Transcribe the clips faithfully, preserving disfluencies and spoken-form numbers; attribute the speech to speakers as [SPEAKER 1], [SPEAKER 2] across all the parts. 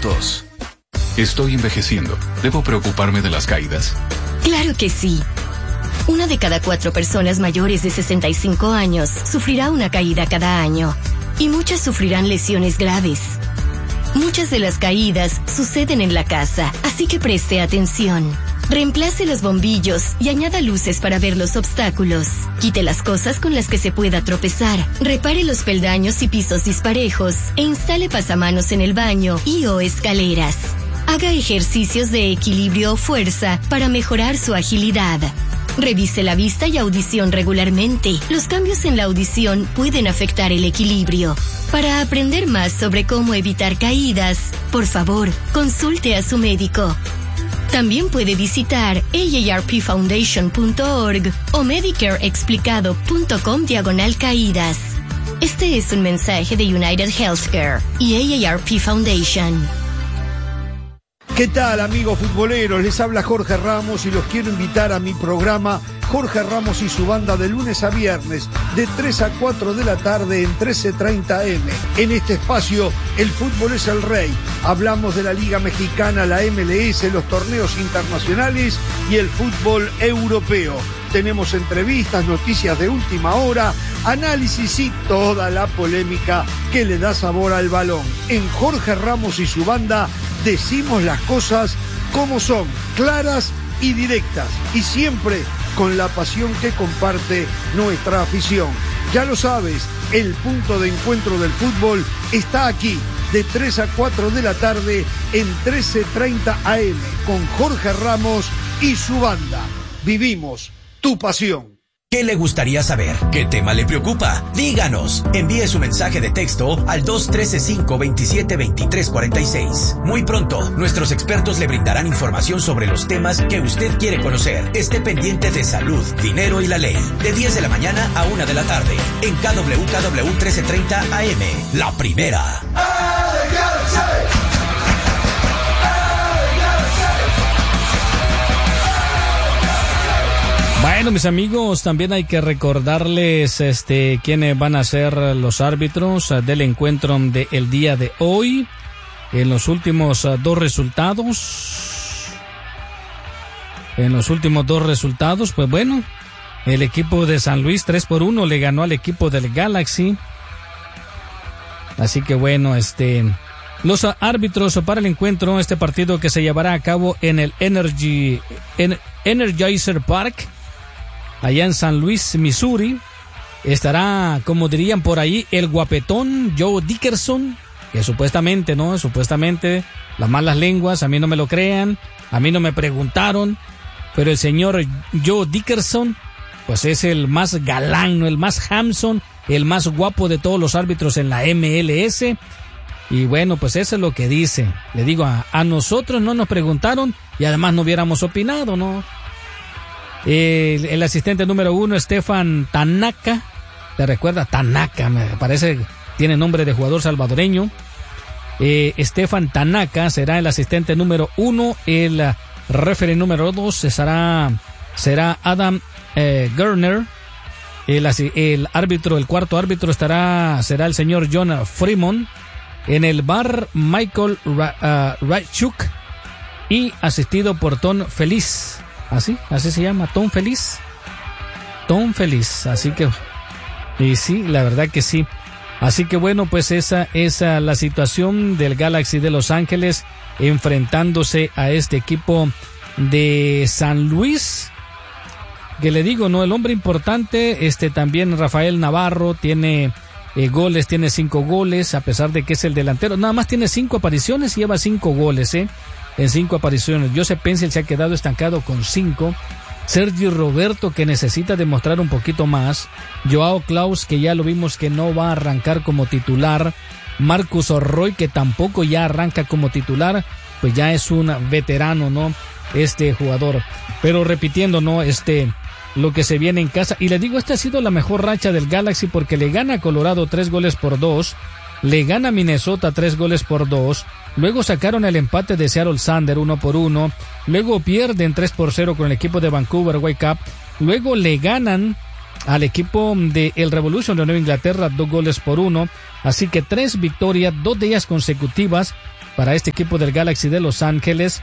[SPEAKER 1] minutos. Estoy envejeciendo. ¿Debo preocuparme de las caídas?
[SPEAKER 2] Claro que sí. Una de cada cuatro personas mayores de sesenta y cinco años sufrirá una caída cada año. Y muchas sufrirán lesiones graves. Muchas de las caídas suceden en la casa, así que preste atención. Reemplace los bombillos y añada luces para ver los obstáculos. Quite las cosas con las que se pueda tropezar. Repare los peldaños y pisos disparejos e instale pasamanos en el baño y o escaleras. Haga ejercicios de equilibrio o fuerza para mejorar su agilidad. Revise la vista y audición regularmente. Los cambios en la audición pueden afectar el equilibrio. Para aprender más sobre cómo evitar caídas, por favor, consulte a su médico. También puede visitar A A R P foundation punto org o medicareexplicado punto com diagonal caídas. Este es un mensaje de United Healthcare y A A R P Foundation.
[SPEAKER 3] ¿Qué tal, amigos futboleros? Les habla Jorge Ramos y los quiero invitar a mi programa Jorge Ramos y su banda de lunes a viernes de tres a cuatro de la tarde en trece treinta eme. En este espacio, el fútbol es el rey. Hablamos de la Liga Mexicana, la M L S, los torneos internacionales y el fútbol europeo. Tenemos entrevistas, noticias de última hora, análisis y toda la polémica que le da sabor al balón. En Jorge Ramos y su banda decimos las cosas como son, claras y directas, y siempre con la pasión que comparte nuestra afición. Ya lo sabes, el punto de encuentro del fútbol está aquí, de tres a cuatro de la tarde en trece treinta a eme, con Jorge Ramos y su banda. Vivimos tu pasión.
[SPEAKER 4] ¿Qué le gustaría saber? ¿Qué tema le preocupa? Díganos. Envíe su mensaje de texto al dos uno tres cinco dos siete dos tres cuatro seis. Muy pronto, nuestros expertos le brindarán información sobre los temas que usted quiere conocer. Esté pendiente de salud, dinero y la ley. De diez de la mañana a una de la tarde. En K W K W trece treinta A M. La primera.
[SPEAKER 5] Bueno, mis amigos, también hay que recordarles este quiénes van a ser los árbitros del encuentro del día de hoy. En los últimos dos resultados, en los últimos dos resultados, pues bueno, el equipo de San Luis tres por uno le ganó al equipo del Galaxy. Así que bueno, este, los árbitros para el encuentro, este partido que se llevará a cabo en el Energy, en Energizer Park, allá en San Luis, Missouri, estará, como dirían por ahí, el guapetón Joe Dickerson, que supuestamente, ¿no? Supuestamente, las malas lenguas, a mí no me lo crean, a mí no me preguntaron, pero el señor Joe Dickerson, pues es el más galán, ¿no? El más handsome, el más guapo de todos los árbitros en la M L S, y bueno, pues eso es lo que dice. Le digo, a, a nosotros no nos preguntaron, y además no hubiéramos opinado, ¿no? El, el asistente número uno, Stefan Tanaka, ¿te recuerda? Tanaka, me parece, tiene nombre de jugador salvadoreño. Eh, Stefan Tanaka será el asistente número uno, el referee número dos será, será Adam eh, Gerner. El, el árbitro, el cuarto árbitro estará, será el señor John Fremont. En el bar, Michael Ra, uh, Rachuk, y asistido por Tom Feliz. Así, así se llama, Tom Feliz. Tom Feliz, así que, y sí, la verdad que sí. Así que bueno, pues esa es la situación del Galaxy de Los Ángeles enfrentándose a este equipo de San Luis. Que le digo, ¿no? El hombre importante, este también Rafael Navarro, tiene eh, goles, tiene cinco goles, a pesar de que es el delantero. Nada más tiene cinco apariciones y lleva cinco goles, ¿eh? En cinco apariciones. Joseph Pencil se ha quedado estancado con cinco. Sergi Roberto, que necesita demostrar un poquito más. Joao Klaus, que ya lo vimos que no va a arrancar como titular. Marcus Roy, que tampoco ya arranca como titular. Pues ya es un veterano, ¿no? Este jugador. Pero repitiendo, ¿no? Este, lo que se viene en casa. Y le digo, esta ha sido la mejor racha del Galaxy porque le gana a Colorado tres goles por dos. Le gana a Minnesota tres goles por dos. Luego sacaron el empate de Seattle Sander uno por uno. Luego pierden tres por cero con el equipo de Vancouver Whitecaps. Luego le ganan al equipo de el Revolution de Nueva Inglaterra dos goles por uno. Así que tres victorias, dos de ellas consecutivas para este equipo del Galaxy de Los Ángeles.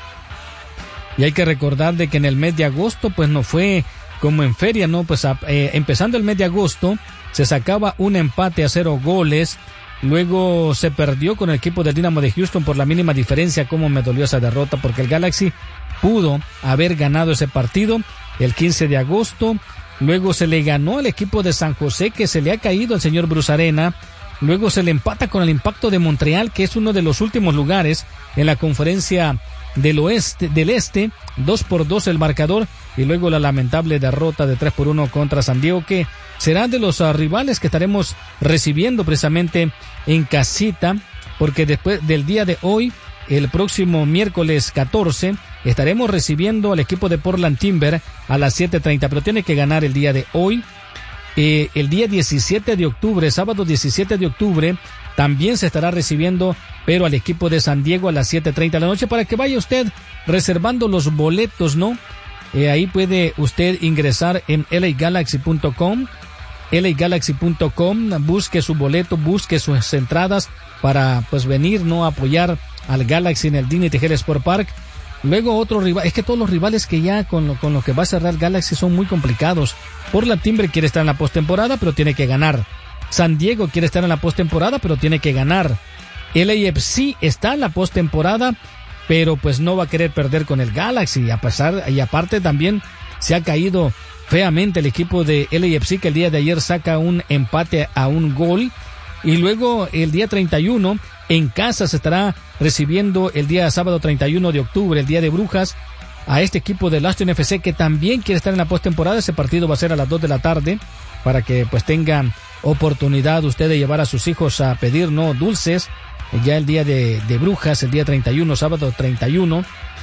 [SPEAKER 5] Y hay que recordar de que en el mes de agosto pues no fue como en feria, ¿no? Pues eh, empezando el mes de agosto se sacaba un empate a cero goles. Luego se perdió con el equipo del Dynamo de Houston por la mínima diferencia. Cómo me dolió esa derrota, porque el Galaxy pudo haber ganado ese partido el quince de agosto. Luego se le ganó al equipo de San José, que se le ha caído al señor Bruce Arena. Luego se le empata con el Impacto de Montreal, que es uno de los últimos lugares en la conferencia del oeste, del este, dos por dos el marcador, y luego la lamentable derrota de tres por uno contra San Diego, que será de los uh, rivales que estaremos recibiendo precisamente en casita, porque después del día de hoy, el próximo miércoles catorce, estaremos recibiendo al equipo de Portland Timber a las siete treinta, pero tiene que ganar el día de hoy. Eh, el día diecisiete de octubre, sábado diecisiete de octubre, también se estará recibiendo, pero al equipo de San Diego a las siete treinta de la noche, para que vaya usted reservando los boletos, ¿no? Eh, ahí puede usted ingresar en L A Galaxy punto com, L A Galaxy punto com, busque su boleto, busque sus entradas para pues venir, ¿no?, a apoyar al Galaxy en el Dignity Health Sport Park. Luego otro rival, es que todos los rivales que ya con lo, con lo que va a cerrar Galaxy son muy complicados. Portland Timber quiere estar en la postemporada, pero tiene que ganar. San Diego quiere estar en la postemporada, pero tiene que ganar. L A F C está en la postemporada, pero pues no va a querer perder con el Galaxy, a pesar, y aparte también se ha caído feamente el equipo de L A F C, que el día de ayer saca un empate a un gol. Y luego el día treinta y uno en casa se estará recibiendo el día sábado treinta y uno de octubre, el día de Brujas, a este equipo del Austin F C, que también quiere estar en la postemporada. Ese partido va a ser a las dos de la tarde, para que pues tengan oportunidad usted de llevar a sus hijos a pedir, no, dulces, ya el día de, de Brujas, el día treinta y uno, sábado treinta y uno.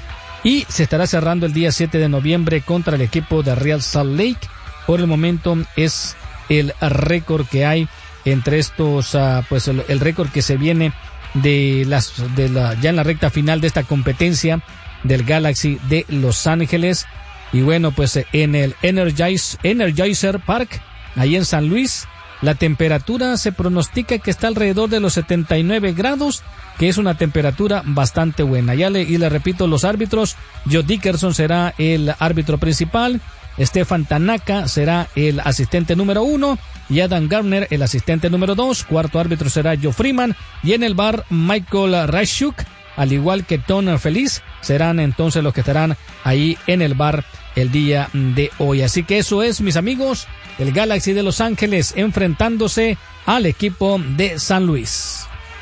[SPEAKER 5] Y se estará cerrando el día siete de noviembre contra el equipo de Real Salt Lake. Por el momento es el récord que hay entre estos, uh, pues el, el récord que se viene de las, de la, ya en la recta final de esta competencia del Galaxy de Los Ángeles. Y bueno, pues en el Energize, Energizer Park, ahí en San Luis, la temperatura se pronostica que está alrededor de los setenta y nueve grados, que es una temperatura bastante buena. Ya le, y le repito, los árbitros: Joe Dickerson será el árbitro principal, Stefan Tanaka será el asistente número uno y Adam Gardner el asistente número dos. Cuarto árbitro será Joe Freeman, y en el bar Michael Rashuk, al igual que Ton Feliz, serán entonces los que estarán ahí en el bar el día de hoy. Así que eso es, mis amigos, el Galaxy de Los Ángeles enfrentándose al equipo de San Luis.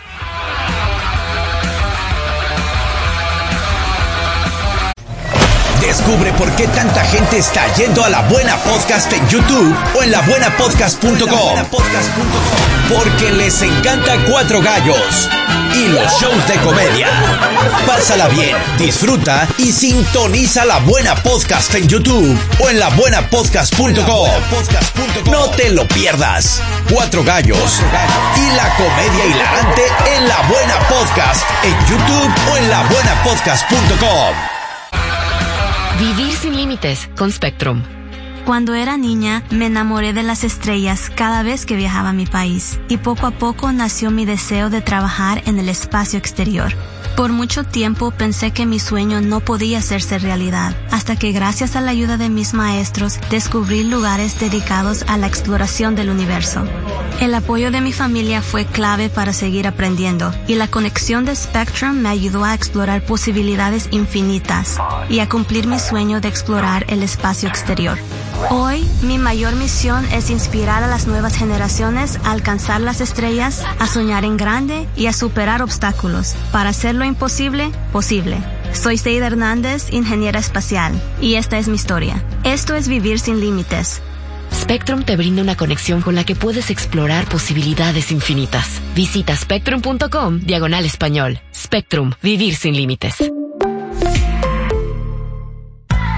[SPEAKER 4] Descubre por qué tanta gente está yendo a La Buena Podcast en YouTube o en la buena podcast punto com. Porque les encanta Cuatro Gallos y los shows de comedia. Pásala bien, disfruta y sintoniza La Buena Podcast en YouTube o en la buena podcast punto com. No te lo pierdas. Cuatro Gallos y la comedia hilarante en La Buena Podcast en YouTube o en la buena podcast punto com.
[SPEAKER 2] Vivir sin límites con Spectrum.
[SPEAKER 6] Cuando era niña, me enamoré de las estrellas cada vez que viajaba a mi país, y poco a poco nació mi deseo de trabajar en el espacio exterior. Por mucho tiempo pensé que mi sueño no podía hacerse realidad, hasta que gracias a la ayuda de mis maestros descubrí lugares dedicados a la exploración del universo. El apoyo de mi familia fue clave para seguir aprendiendo, y la conexión de Spectrum me ayudó a explorar posibilidades infinitas y a cumplir mi sueño de explorar el espacio exterior. Hoy, mi mayor misión es inspirar a las nuevas generaciones a alcanzar las estrellas, a soñar en grande y a superar obstáculos para hacer lo imposible posible. Soy Seida Hernández, ingeniera espacial, y esta es mi historia. Esto es Vivir sin Límites.
[SPEAKER 2] Spectrum te brinda una conexión con la que puedes explorar posibilidades infinitas. Visita spectrum punto com diagonal español. Spectrum, vivir sin límites.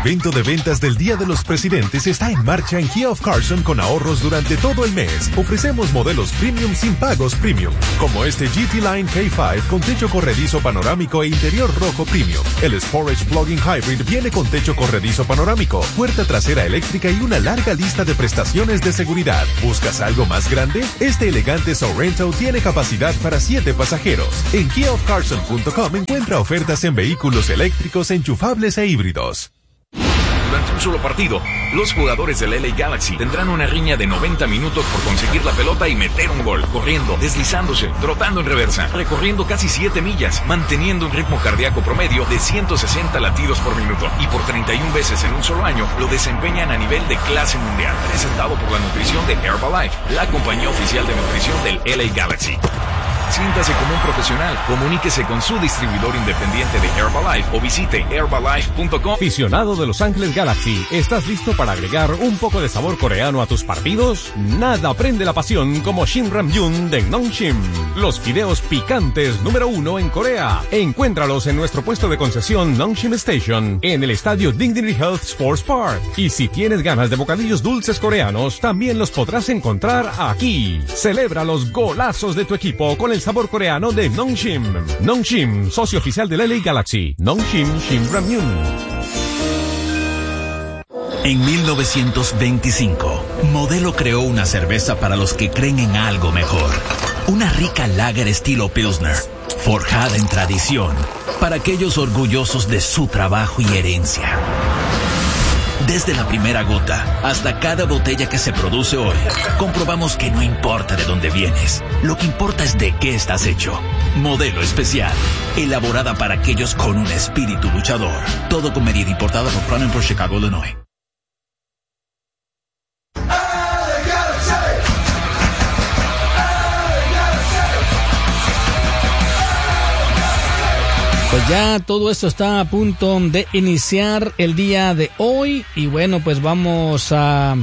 [SPEAKER 7] evento de ventas del Día de los Presidentes está en marcha en Kia of Carson con ahorros durante todo el mes. Ofrecemos modelos premium sin pagos premium, como este G T Line K cinco con techo corredizo panorámico e interior rojo premium. El Sportage Plug-in Hybrid viene con techo corredizo panorámico, puerta trasera eléctrica y una larga lista de prestaciones de seguridad. ¿Buscas algo más grande? Este elegante Sorrento tiene capacidad para siete pasajeros. En kia of carson punto com encuentra ofertas en vehículos eléctricos, enchufables e híbridos.
[SPEAKER 8] Durante un solo partido, los jugadores del L A Galaxy tendrán una riña de noventa minutos por conseguir la pelota y meter un gol, corriendo, deslizándose, trotando en reversa, recorriendo casi siete millas, manteniendo un ritmo cardíaco promedio de ciento sesenta latidos por minuto, y por treinta y una veces en un solo año lo desempeñan a nivel de clase mundial, presentado por la nutrición de Herbalife, la compañía oficial de nutrición del L A Galaxy. Siéntase como un profesional. Comuníquese con su distribuidor independiente de Herbalife o visite herbalife punto com.
[SPEAKER 9] Aficionado de Los Ángeles Galaxy, ¿estás listo para agregar un poco de sabor coreano a tus partidos? Nada prende la pasión como Shin Ramyun de Nongshim, los fideos picantes número uno en Corea. Encuéntralos en nuestro puesto de concesión Nongshim Station, en el estadio Dignity Health Sports Park. Y si tienes ganas de bocadillos dulces coreanos, también los podrás encontrar aquí. Celebra los golazos de tu equipo con el sabor coreano de Nongshim. Nongshim, socio oficial del L A Galaxy. Nongshim Shin Ramyun.
[SPEAKER 4] En mil novecientos veinticinco, Modelo creó una cerveza para los que creen en algo mejor. Una rica lager estilo Pilsner, forjada en tradición, para aquellos orgullosos de su trabajo y herencia. Desde la primera gota hasta cada botella que se produce hoy, comprobamos que no importa de dónde vienes, lo que importa es de qué estás hecho. Modelo especial, elaborada para aquellos con un espíritu luchador. Todo con medida, importada por Crown por Chicago, Illinois.
[SPEAKER 5] Pues ya todo esto está a punto de iniciar el día de hoy y bueno, pues vamos a,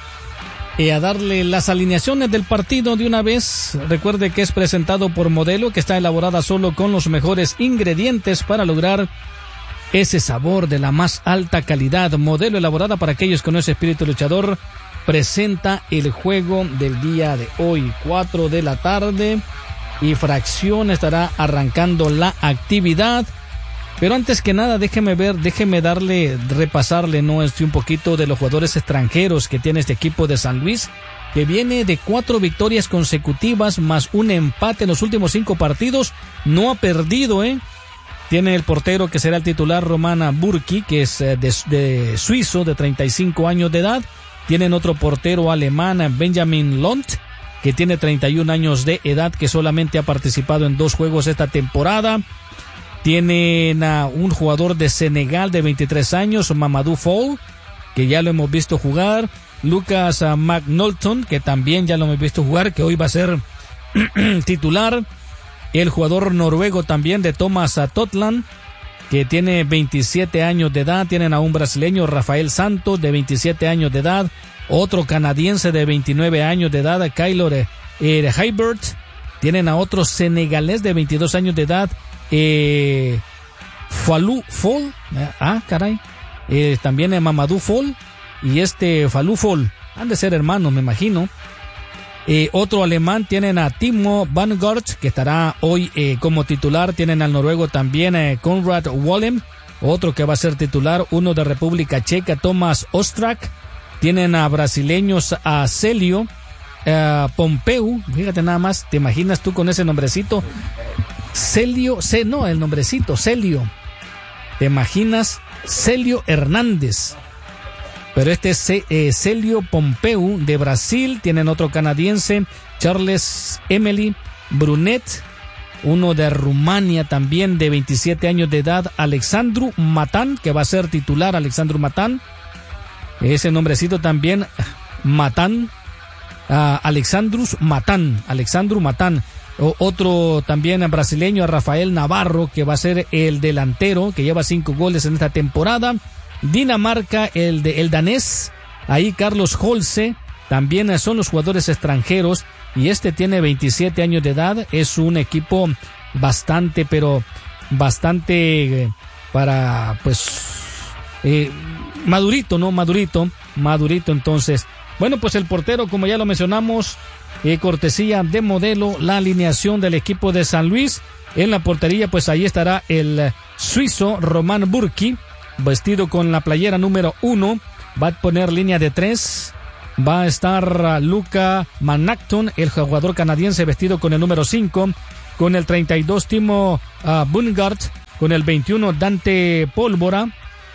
[SPEAKER 5] eh, a darle las alineaciones del partido de una vez. Recuerde que es presentado por Modelo, que está elaborada solo con los mejores ingredientes para lograr ese sabor de la más alta calidad. Modelo, elaborada para aquellos con ese espíritu luchador, presenta el juego del día de hoy, cuatro de la tarde. Y fracción estará arrancando la actividad. Pero antes que nada, déjeme ver, déjeme darle, repasarle, ¿no? Este un poquito de los jugadores extranjeros que tiene este equipo de San Luis, que viene de cuatro victorias consecutivas más un empate en los últimos cinco partidos. No ha perdido, ¿eh? Tiene el portero que será el titular, Romana Burki, que es de, de suizo, de treinta y cinco años de edad. Tienen otro portero alemán, Benjamin Lont, que tiene treinta y un años de edad, que solamente ha participado en dos juegos esta temporada. Tienen a un jugador de Senegal de veintitrés años, Mamadou Fall, que ya lo hemos visto jugar. Lucas McNulton, que también ya lo hemos visto jugar, que hoy va a ser titular. El jugador noruego también de Thomas Totland, que tiene veintisiete años de edad. Tienen a un brasileño, Rafael Santos, de veintisiete años de edad. Otro canadiense de veintinueve años de edad, Kyler eh, Haybert. Tienen a otro senegalés de veintidós años de edad, eh, Falou Fall. Eh, ah, caray. Eh, también es Mamadou Fall. Y este Falou Fall, han de ser hermanos, me imagino. Eh, otro alemán, tienen a Timo Vanguard, que estará hoy eh, como titular. Tienen al noruego también, eh, Konrad Wallem, otro que va a ser titular. Uno de República Checa, Thomas Ostrak. Tienen a brasileños, a Celio uh, Pompeu, fíjate nada más, ¿te imaginas tú con ese nombrecito? Celio, C, no, el nombrecito, Celio. ¿Te imaginas? Celio Hernández. Pero este es eh, Celio Pompeu de Brasil. Tienen otro canadiense, Charles Emily Brunet. Uno de Rumania también, de veintisiete años de edad, Alexandru Matan, que va a ser titular, Alexandru Matan. Ese nombrecito también, Matan, uh, Alexandrus Matan, Alexandru Matan. O, otro también brasileño, Rafael Navarro, que va a ser el delantero, que lleva cinco goles en esta temporada. Dinamarca, el de el danés, ahí Carlos Holse, también son los jugadores extranjeros, y este tiene veintisiete años de edad. Es un equipo bastante, pero bastante eh, para, pues, eh, madurito, ¿no? Madurito, madurito entonces. Bueno, pues el portero, como ya lo mencionamos, eh, cortesía de Modelo, la alineación del equipo de San Luis. En la portería, pues ahí estará el suizo Román Burki, vestido con la playera número uno. Va a poner línea de tres. Va a estar Luca Manacton, el jugador canadiense, vestido con el número cinco. Con el treinta y dos, Timo uh, Bungard. Con el veintiuno, Dante Pólvora.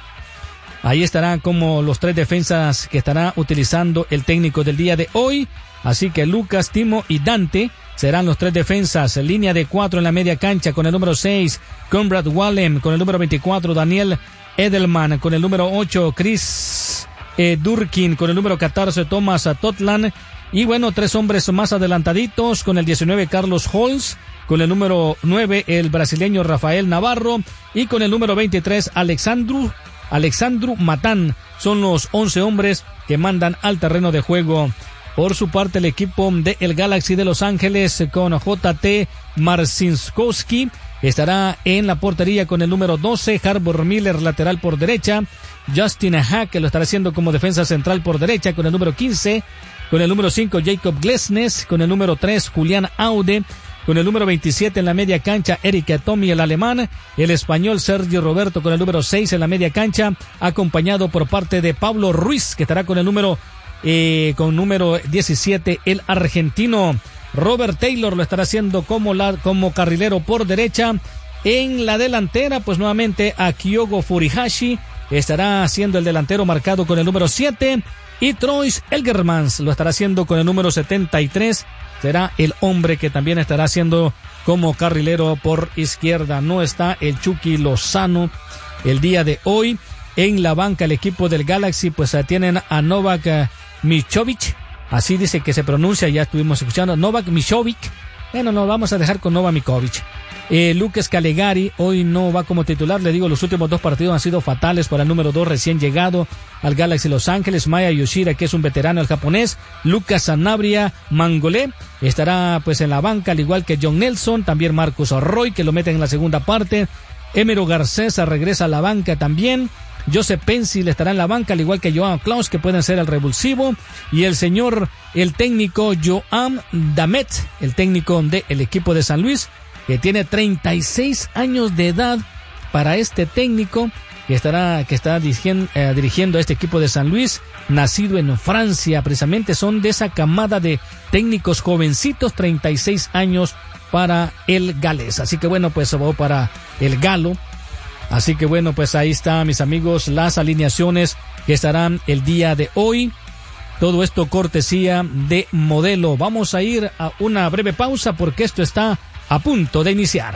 [SPEAKER 5] Ahí estarán como los tres defensas que estará utilizando el técnico del día de hoy. Así que Lucas, Timo y Dante serán los tres defensas. Línea de cuatro en la media cancha con el número seis, Conrad Wallem. Con el número veinticuatro, Daniel Edelman. Con el número ocho, Chris eh, Durkin. Con el número catorce, Thomas Totland. Y bueno, tres hombres más adelantaditos. Con el diecinueve, Carlos Holz. Con el número nueve, el brasileño Rafael Navarro. Y con el número veintitrés, Alexandru, Alexandru Matán. Son los once hombres que mandan al terreno de juego. Por su parte, el equipo de el Galaxy de Los Ángeles con J T Marcinskowski estará en la portería con el número doce, Harbour Miller, lateral por derecha. Justin Hack, que lo estará haciendo como defensa central por derecha con el número quince. Con el número cinco, Jacob Glesnes. Con el número tres, Julián Aude. Con el número veintisiete en la media cancha, Eric Tommy, el alemán. El español Sergio Roberto con el número seis en la media cancha, acompañado por parte de Pablo Ruiz, que estará con el número eh, con número diecisiete, el argentino. Robert Taylor lo estará haciendo como, la, como carrilero por derecha. En la delantera, pues nuevamente a Kyogo Furihashi estará haciendo el delantero marcado con el número siete. Y Troyes Elgermans lo estará haciendo con el número setenta y tres. Será el hombre que también estará haciendo como carrilero por izquierda. No está el Chucky Lozano el día de hoy. En la banca, el equipo del Galaxy, pues tienen a Novak Michovic. Así dice que se pronuncia, ya estuvimos escuchando. Novak Michovic. Bueno, no, vamos a dejar con Novak Michovic. Eh, Lucas Calegari hoy no va como titular. Le digo, los últimos dos partidos han sido fatales para el número dos recién llegado al Galaxy Los Ángeles. Maya Yoshida, que es un veterano, el japonés. Lucas Sanabria Mangolé estará pues en la banca, al igual que John Nelson. También Marcus Roy, que lo meten en la segunda parte. Emero Garcés regresa a la banca también. Joseph Pensil estará en la banca, al igual que Joao Klaus, que pueden ser el revulsivo. Y el señor, el técnico Joan Damet, el técnico del equipo de San Luis, que tiene treinta y seis años de edad para este técnico que estará que está dirigiendo, eh, dirigiendo a este equipo de San Luis, nacido en Francia. Precisamente son de esa camada de técnicos jovencitos, treinta y seis años para el galés. Así que bueno, pues va para el galo. Así que bueno, pues ahí está, mis amigos, las alineaciones que estarán el día de hoy. Todo esto cortesía de Modelo. Vamos a ir a una breve pausa porque esto está a punto de iniciar.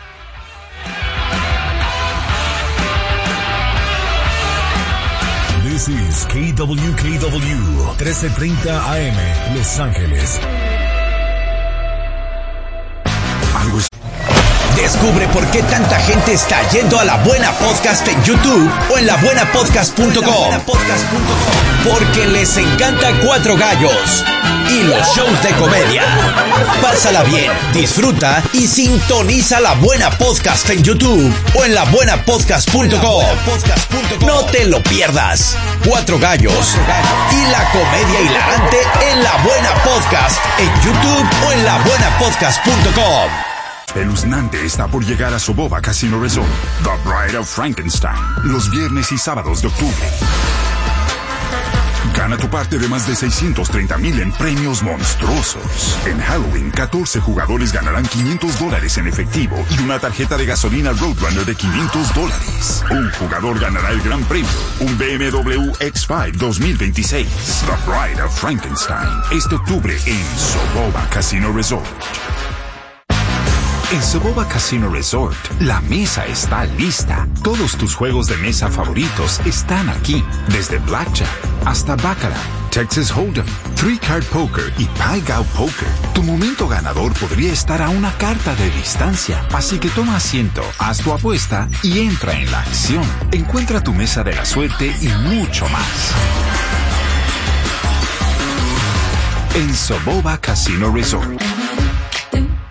[SPEAKER 10] This is K W K W trece treinta A M Los Ángeles.
[SPEAKER 4] Algo es... Descubre por qué tanta gente está yendo a La Buena Podcast en YouTube o en la buena podcast punto com. Porque les encanta Cuatro Gallos y los shows de comedia. Pásala bien, disfruta y sintoniza La Buena Podcast en YouTube o en la buena podcast punto com. No te lo pierdas. Cuatro Gallos y la comedia hilarante en La Buena Podcast en YouTube o en la buena podcast punto com.
[SPEAKER 11] Espeluznante está por llegar a Soboba Casino Resort, The Bride of Frankenstein, los viernes y sábados de octubre. Gana tu parte de más de seiscientos treinta mil en premios monstruosos. En Halloween, catorce jugadores ganarán quinientos dólares en efectivo y una tarjeta de gasolina Roadrunner de quinientos dólares. Un jugador ganará el gran premio, un B M W X cinco dos mil veintiséis. The Bride of Frankenstein, este octubre en Soboba Casino Resort. En Soboba Casino Resort, la mesa está lista. Todos tus juegos de mesa favoritos están aquí. Desde Blackjack hasta Baccarat, Texas Hold'em, Three Card Poker y Pai Gow Poker. Tu momento ganador podría estar a una carta de distancia. Así que toma asiento, haz tu apuesta y entra en la acción. Encuentra tu mesa de la suerte y mucho más. En Soboba Casino Resort.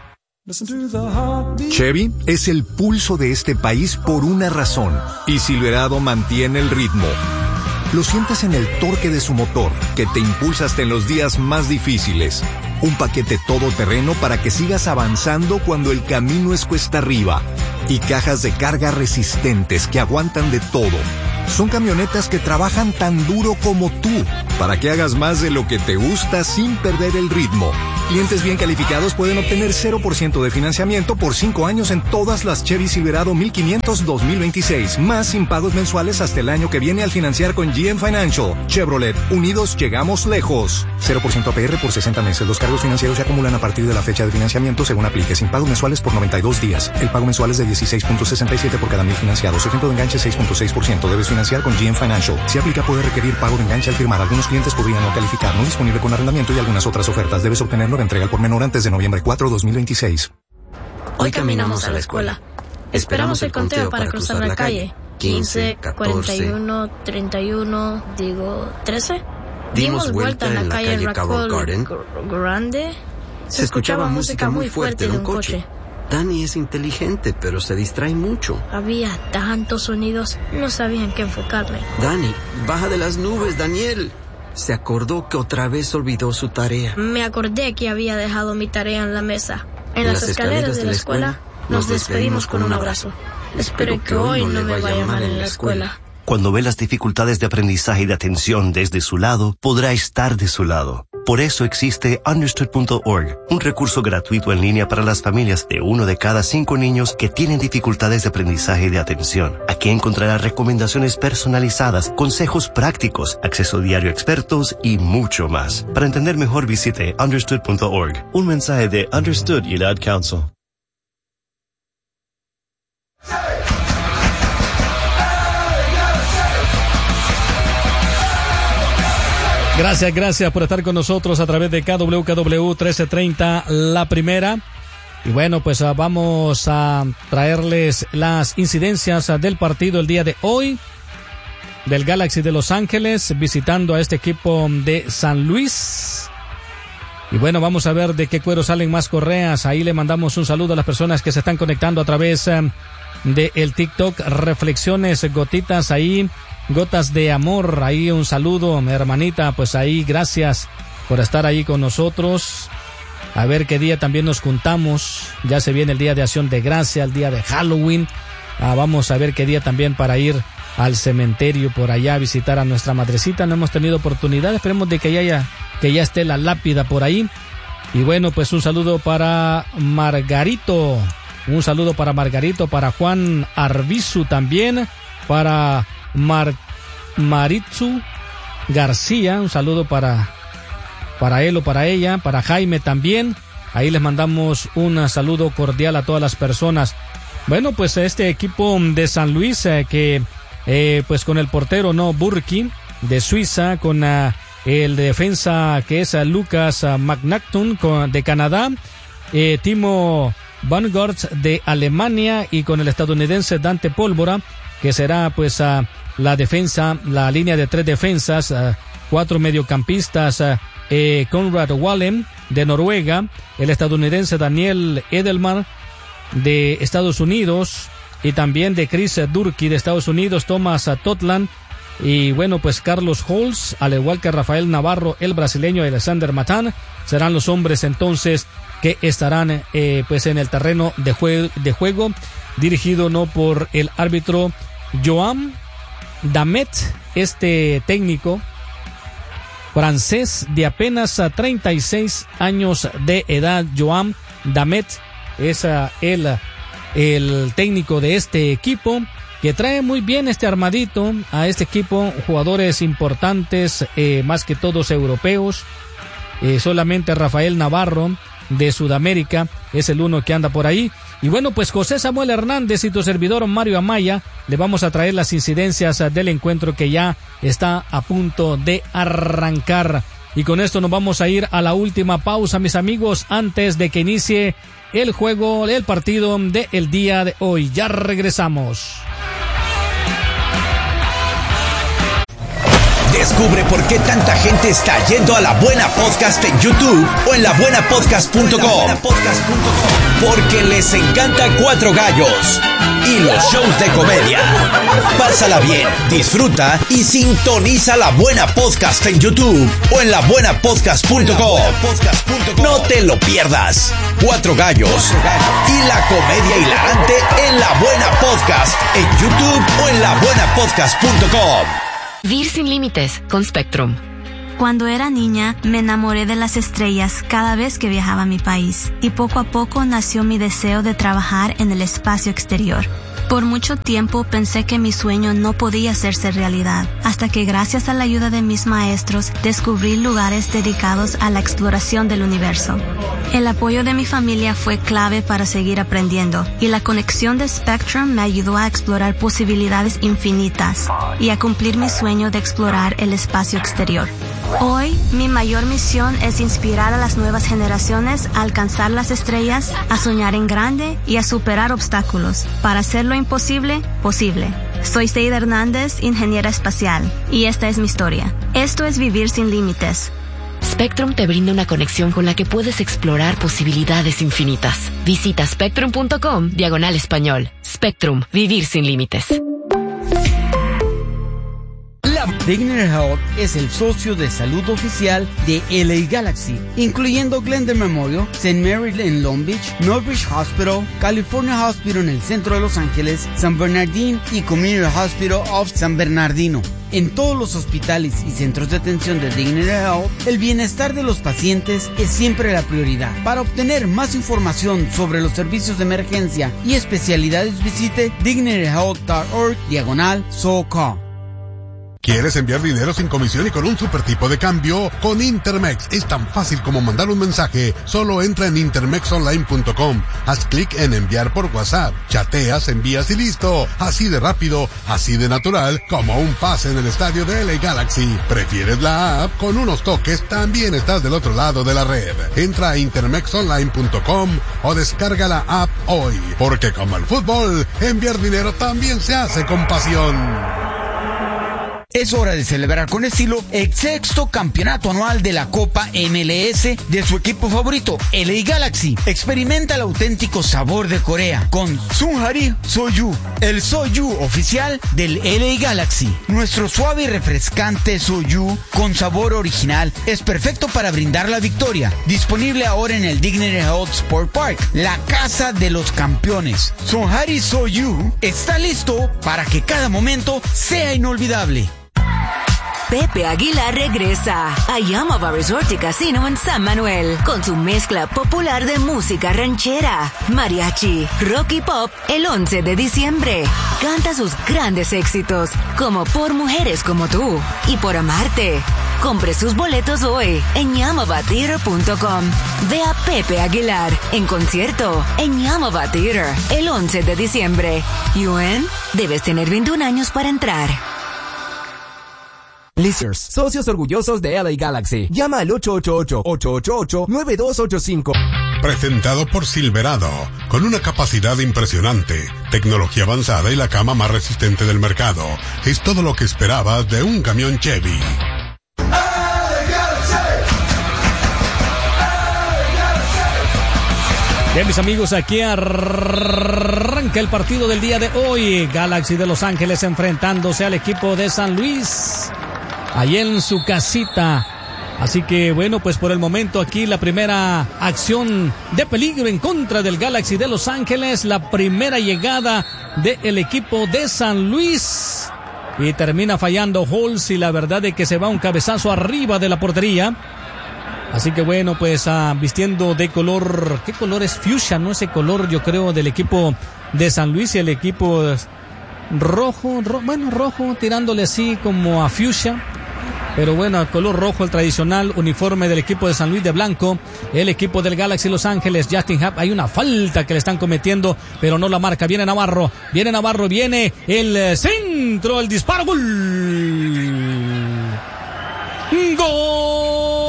[SPEAKER 12] Chevy es el pulso de este país por una razón, y Silverado mantiene el ritmo. Lo sientes en el torque de su motor, que te impulsa hasta en los días más difíciles. Un paquete todoterreno para que sigas avanzando cuando el camino es cuesta arriba. Y cajas de carga resistentes que aguantan de todo. Son camionetas que trabajan tan duro como tú, para que hagas más de lo que te gusta sin perder el ritmo. Clientes bien calificados pueden obtener cero por ciento de financiamiento por cinco años en todas las Chevy Silverado mil quinientos dos mil veintiséis, más sin pagos mensuales hasta el año que viene al financiar con G M Financial. Chevrolet, unidos llegamos lejos. cero por ciento A P R por sesenta meses. Los cargos financieros se acumulan a partir de la fecha de financiamiento según aplique, sin pagos mensuales por noventa y dos días. El pago mensual es de dieciséis punto sesenta y siete por cada mil financiados. Ejemplo de enganche seis punto seis por ciento. Debes financiar con G M Financial. Si aplica, puede requerir pago de enganche al firmar. Algunos clientes podrían no calificar. No disponible con arrendamiento y algunas otras ofertas. Debes obtenerlo de entrega al por menor antes de noviembre cuatro, dos mil veintiséis.
[SPEAKER 13] Hoy caminamos a la escuela. Esperamos el conteo para cruzar la calle. quince, cuarenta y uno, treinta y uno, digo, trece. Dimos vuelta en la calle Raccoon Garden. Grande. Se escuchaba música muy fuerte de un coche.
[SPEAKER 14] Dani es inteligente, pero se distrae mucho.
[SPEAKER 13] Había tantos sonidos, no sabía en qué enfocarme.
[SPEAKER 14] Dani, baja de las nubes, Daniel. Se acordó que otra vez olvidó su tarea.
[SPEAKER 13] Me acordé que había dejado mi tarea en la mesa. En, en las, las escaleras, escaleras de la escuela, nos despedimos con un abrazo. Espero que hoy no me vaya mal en la escuela.
[SPEAKER 15] Cuando ve las dificultades de aprendizaje y de atención desde su lado, podrá estar de su lado. Por eso existe understood punto org, un recurso gratuito en línea para las familias de uno de cada cinco niños que tienen dificultades de aprendizaje y de atención. Aquí encontrará recomendaciones personalizadas, consejos prácticos, acceso diario a expertos y mucho más. Para entender mejor, visite understood punto org. Un mensaje de Understood y el Ad Council.
[SPEAKER 5] Gracias, gracias por estar con nosotros a través de K W K W trece treinta, La Primera. Y bueno, pues uh, vamos a traerles las incidencias uh, del partido el día de hoy, del Galaxy de Los Ángeles, visitando a este equipo de San Luis. Y bueno, vamos a ver de qué cuero salen más correas. Ahí le mandamos un saludo a las personas que se están conectando a través uh, de el TikTok. Reflexiones, gotitas ahí. Gotas de amor, ahí un saludo, mi hermanita, pues ahí gracias por estar ahí con nosotros. A ver qué día también nos juntamos, ya se viene el día de Acción de Gracia, el día de Halloween. Ah, vamos a ver qué día también para ir al cementerio por allá a visitar a nuestra madrecita. No hemos tenido oportunidad, esperemos de que ya, haya, que ya esté la lápida por ahí. Y bueno, pues un saludo para Margarito, un saludo para Margarito, para Juan Arbizu también, para Mar, Maritzu García, un saludo para, para él o para ella, para Jaime también. Ahí les mandamos un saludo cordial a todas las personas. Bueno, pues este equipo de San Luis, eh, que eh, pues con el portero, no, Burki, de Suiza, con uh, el defensa que es uh, Lucas uh, McNaughton con, de Canadá, eh, Timo Vanguard de Alemania y con el estadounidense Dante Pólvora, que será pues uh, la defensa, la línea de tres defensas, uh, cuatro mediocampistas, uh, eh, Conrad Wallem de Noruega, el estadounidense Daniel Edelman de Estados Unidos y también de Chris Durkee de Estados Unidos, Thomas Totland y bueno pues Carlos Holz, al igual que Rafael Navarro, el brasileño, y Alexander Matan, serán los hombres entonces que estarán eh, pues en el terreno de, jue- de juego, dirigido no por el árbitro Joan Damet, este técnico francés de apenas treinta y seis años de edad. Joan Damet es uh, el, el técnico de este equipo, que trae muy bien este armadito a este equipo, jugadores importantes, eh, más que todos europeos. Eh, solamente Rafael Navarro de Sudamérica es el uno que anda por ahí. Y bueno, pues José Samuel Hernández y tu servidor Mario Amaya le vamos a traer las incidencias del encuentro que ya está a punto de arrancar. Y con esto nos vamos a ir a la última pausa, mis amigos, antes de que inicie el juego, el partido del día de hoy. Ya regresamos.
[SPEAKER 4] Descubre por qué tanta gente está yendo a La Buena Podcast en YouTube o en la buena podcast punto com. Porque les encanta Cuatro Gallos y los shows de comedia. Pásala bien, disfruta y sintoniza La Buena Podcast en YouTube o en la buena podcast punto com. No te lo pierdas. Cuatro Gallos y la comedia hilarante en La Buena Podcast en YouTube o en la buena podcast punto com.
[SPEAKER 2] Vivir sin límites con Spectrum.
[SPEAKER 6] Cuando era niña, me enamoré de las estrellas cada vez que viajaba a mi país, y poco a poco nació mi deseo de trabajar en el espacio exterior. Por mucho tiempo pensé que mi sueño no podía hacerse realidad, hasta que gracias a la ayuda de mis maestros descubrí lugares dedicados a la exploración del universo. El apoyo de mi familia fue clave para seguir aprendiendo, y la conexión de Spectrum me ayudó a explorar posibilidades infinitas y a cumplir mi sueño de explorar el espacio exterior. Hoy, mi mayor misión es inspirar a las nuevas generaciones a alcanzar las estrellas, a soñar en grande y a superar obstáculos para hacer lo imposible posible. Soy Seida Hernández, ingeniera espacial, y esta es mi historia. Esto es Vivir sin Límites.
[SPEAKER 2] Spectrum te brinda una conexión con la que puedes explorar posibilidades infinitas. Visita spectrum punto com diagonal español. Spectrum, Vivir sin Límites.
[SPEAKER 16] Dignity Health es el socio de salud oficial de L A Galaxy, incluyendo Glendale Memorial, Saint Mary's en Long Beach, Northbridge Hospital, California Hospital en el centro de Los Ángeles, San Bernardino y Community Hospital of San Bernardino. En todos los hospitales y centros de atención de Dignity Health, el bienestar de los pacientes es siempre la prioridad. Para obtener más información sobre los servicios de emergencia y especialidades, visite dignity health punto org diagonal SoCal.
[SPEAKER 17] ¿Quieres enviar dinero sin comisión y con un super tipo de cambio? Con Intermex es tan fácil como mandar un mensaje. Solo entra en intermex online punto com, haz clic en enviar por WhatsApp, chateas, envías y listo. Así de rápido, así de natural, como un pase en el estadio de L A Galaxy. ¿Prefieres la app? Con unos toques también estás del otro lado de la red. Entra a intermex online punto com o descarga la app hoy. Porque como el fútbol, enviar dinero también se hace con pasión.
[SPEAKER 16] Es hora de celebrar con estilo el sexto campeonato anual de la Copa M L S de su equipo favorito, L A Galaxy. Experimenta el auténtico sabor de Corea con Sunhari Soju, el Soju oficial del L A Galaxy. Nuestro suave y refrescante Soju con sabor original es perfecto para brindar la victoria. Disponible ahora en el Dignity Health Sport Park, la casa de los campeones. Sunhari Soju está listo para que cada momento sea inolvidable.
[SPEAKER 18] Pepe Aguilar regresa a Yamava Resort y Casino en San Manuel con su mezcla popular de música ranchera, mariachi, rock y pop el once de diciembre. Canta sus grandes éxitos como Por Mujeres Como Tú y Por Amarte. Compre sus boletos hoy en yamava theater punto com. Ve a Pepe Aguilar en concierto en Yamava Theater el once de diciembre. U N, debes tener veintiún años para entrar.
[SPEAKER 19] Listeners, socios orgullosos de L A Galaxy. Llama al ocho ocho ocho, ocho ocho ocho, nueve dos ocho cinco.
[SPEAKER 17] Presentado por Silverado, con una capacidad impresionante, tecnología avanzada y la cama más resistente del mercado. Es todo lo que esperabas de un camión Chevy.
[SPEAKER 5] Bien, mis amigos, aquí arranca el partido del día de hoy. Galaxy de Los Ángeles enfrentándose al equipo de San Luis, allí en su casita. Así que bueno, pues por el momento aquí la primera acción de peligro en contra del Galaxy de Los Ángeles, la primera llegada del equipo de San Luis, y termina fallando Holtz, y la verdad de que se va un cabezazo arriba de la portería. Así que bueno, pues uh, vistiendo de color, ¿qué color es? Fuchsia, ¿no? Ese color, yo creo, del equipo de San Luis, y el equipo rojo, ro, bueno, rojo, tirándole así como a fuchsia. Pero bueno, el color rojo, el tradicional uniforme del equipo de San Luis de blanco. El equipo del Galaxy Los Ángeles, Justin Hub, hay una falta que le están cometiendo, pero no la marca. Viene Navarro, viene Navarro, viene el centro, el disparo, gol. Gol.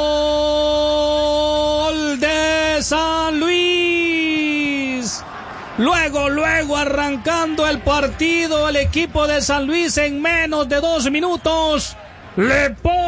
[SPEAKER 5] San Luis. Luego, luego arrancando el partido, el equipo de San Luis en menos de dos minutos le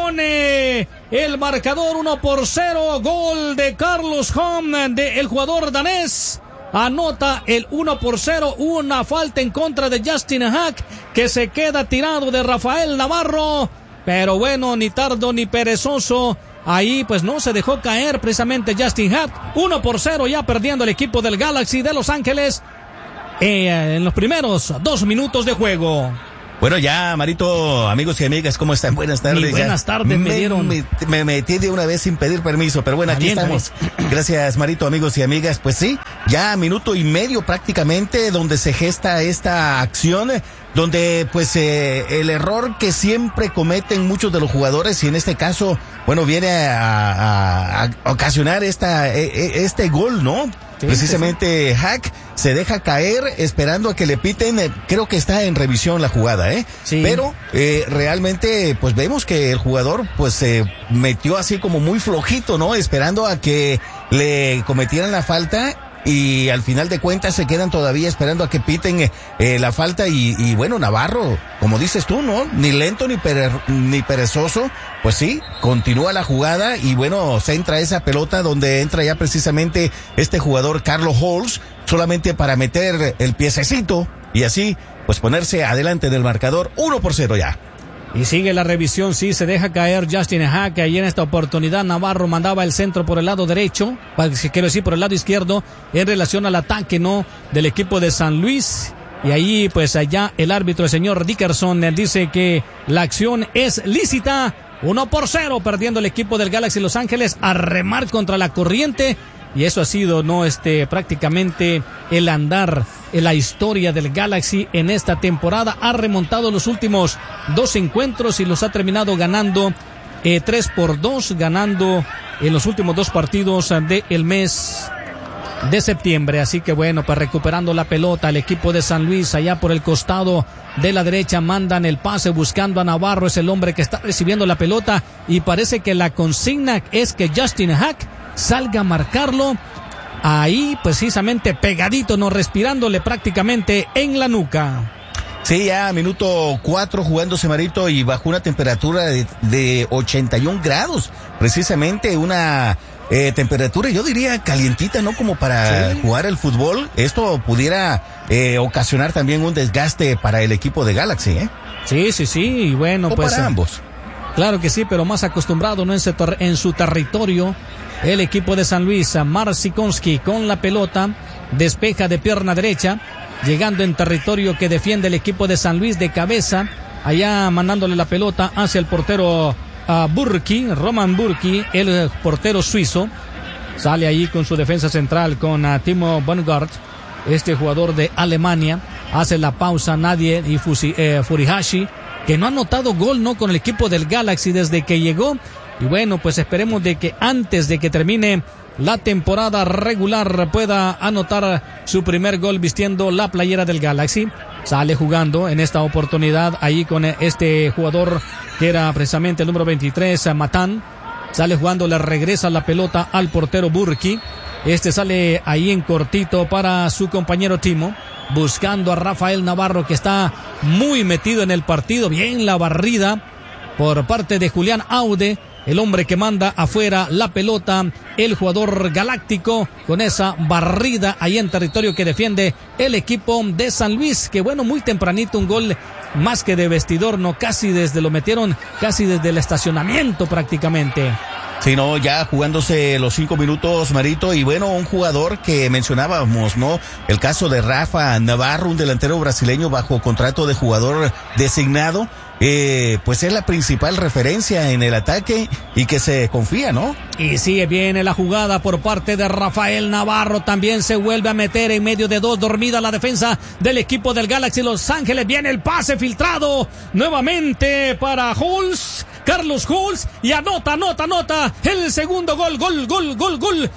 [SPEAKER 5] pone el marcador uno por cero. Gol de Carlos Holm, de el jugador danés. Anota el uno por cero, una falta en contra de Justin Haak, que se queda tirado de Rafael Navarro. Pero bueno, ni tardo ni perezoso. Ahí pues no se dejó caer precisamente Justin Haak. uno por cero ya perdiendo el equipo del Galaxy de Los Ángeles eh, en los primeros dos minutos de juego.
[SPEAKER 20] Bueno, ya, Marito, amigos y amigas, ¿cómo están? Buenas tardes.
[SPEAKER 5] Muy buenas
[SPEAKER 20] ya.
[SPEAKER 5] tardes, me, me dieron.
[SPEAKER 20] Me, me metí de una vez sin pedir permiso, pero bueno, aquí
[SPEAKER 5] Aviéntame.
[SPEAKER 20] estamos. Gracias, Marito, amigos y amigas. Pues sí, ya minuto y medio prácticamente donde se gesta esta acción, donde pues eh, el error que siempre cometen muchos de los jugadores, y en este caso, bueno, viene a, a, a ocasionar esta este gol, ¿no? Sí, precisamente sí. Haak se deja caer esperando a que le piten. eh, creo que está en revisión la jugada, eh sí. Pero eh, realmente pues vemos que el jugador pues se eh, metió así como muy flojito, ¿no? Esperando a que le cometieran la falta, y al final de cuentas se quedan todavía esperando a que piten eh, la falta, y, y bueno, Navarro, como dices tú, ¿no? Ni lento ni, pere, ni perezoso, pues sí, continúa la jugada, y bueno, centra esa pelota donde entra ya precisamente este jugador Carlos Holz, solamente para meter el piececito y así pues ponerse adelante del marcador uno por cero ya.
[SPEAKER 5] Y sigue la revisión, sí, se deja caer Justin Haak. Ahí en esta oportunidad Navarro mandaba el centro por el lado derecho, quiero decir por el lado izquierdo, en relación al ataque, ¿no?, del equipo de San Luis. Y ahí pues allá el árbitro, el señor Dickerson, dice que la acción es lícita. uno por cero perdiendo el equipo del Galaxy Los Ángeles a remar contra la corriente. Y eso ha sido, no, este, prácticamente el andar en la historia del Galaxy en esta temporada. Ha remontado los últimos dos encuentros y los ha terminado ganando eh, tres por dos, ganando en los últimos dos partidos del mes de septiembre. Así que bueno, pues recuperando la pelota el equipo de San Luis allá por el costado de la derecha, mandan el pase buscando a Navarro, es el hombre que está recibiendo la pelota, y parece que la consigna es que Justin Haak salga a marcarlo ahí precisamente pegadito, no, respirándole prácticamente en la nuca.
[SPEAKER 20] Sí, ya minuto cuatro jugándose, Marito, y bajo una temperatura de, de ochenta y un grados, precisamente una eh, temperatura, yo diría calientita, ¿no? Como para sí. jugar el fútbol. Esto pudiera eh, ocasionar también un desgaste para el equipo de Galaxy, ¿eh?
[SPEAKER 5] Sí, sí, sí, y bueno,
[SPEAKER 20] o
[SPEAKER 5] pues
[SPEAKER 20] para ambos.
[SPEAKER 5] Claro que sí, pero más acostumbrado, ¿no?, en, ter- en su territorio. El equipo de San Luis, Marcikonski con la pelota, despeja de pierna derecha, llegando en territorio que defiende el equipo de San Luis de cabeza, allá mandándole la pelota hacia el portero uh, Burki, Roman Burki, el portero suizo. Sale ahí con su defensa central con uh, Timo Bongard, este jugador de Alemania. Hace la pausa nadie y Fusi, eh, Furihashi, que no ha anotado gol, no, con el equipo del Galaxy desde que llegó. Y bueno, pues esperemos de que antes de que termine la temporada regular pueda anotar su primer gol vistiendo la playera del Galaxy. Sale jugando en esta oportunidad ahí con este jugador que era precisamente el número veintitrés, Matán. Sale jugando, le regresa la pelota al portero Burki. Este sale ahí en cortito para su compañero Timo, buscando a Rafael Navarro, que está muy metido en el partido. Bien la barrida por parte de Julián Aude, el hombre que manda afuera la pelota, el jugador galáctico, con esa barrida ahí en territorio que defiende el equipo de San Luis, que bueno, muy tempranito un gol más que de vestidor, no, casi desde lo metieron, casi desde el estacionamiento prácticamente.
[SPEAKER 20] Sí, no, ya jugándose los cinco minutos, Marito, y bueno, un jugador que mencionábamos, ¿no? El caso de Rafa Navarro, un delantero brasileño bajo contrato de jugador designado, eh, pues es la principal referencia en el ataque y que se confía, ¿no?
[SPEAKER 5] Y sigue bien la jugada por parte de Rafael Navarro, también se vuelve a meter en medio de dos, dormida la defensa del equipo del Galaxy Los Ángeles. Viene el pase filtrado nuevamente para Holz, Carlos Holz, y anota, anota, anota el segundo gol, gol, gol, gol, gol,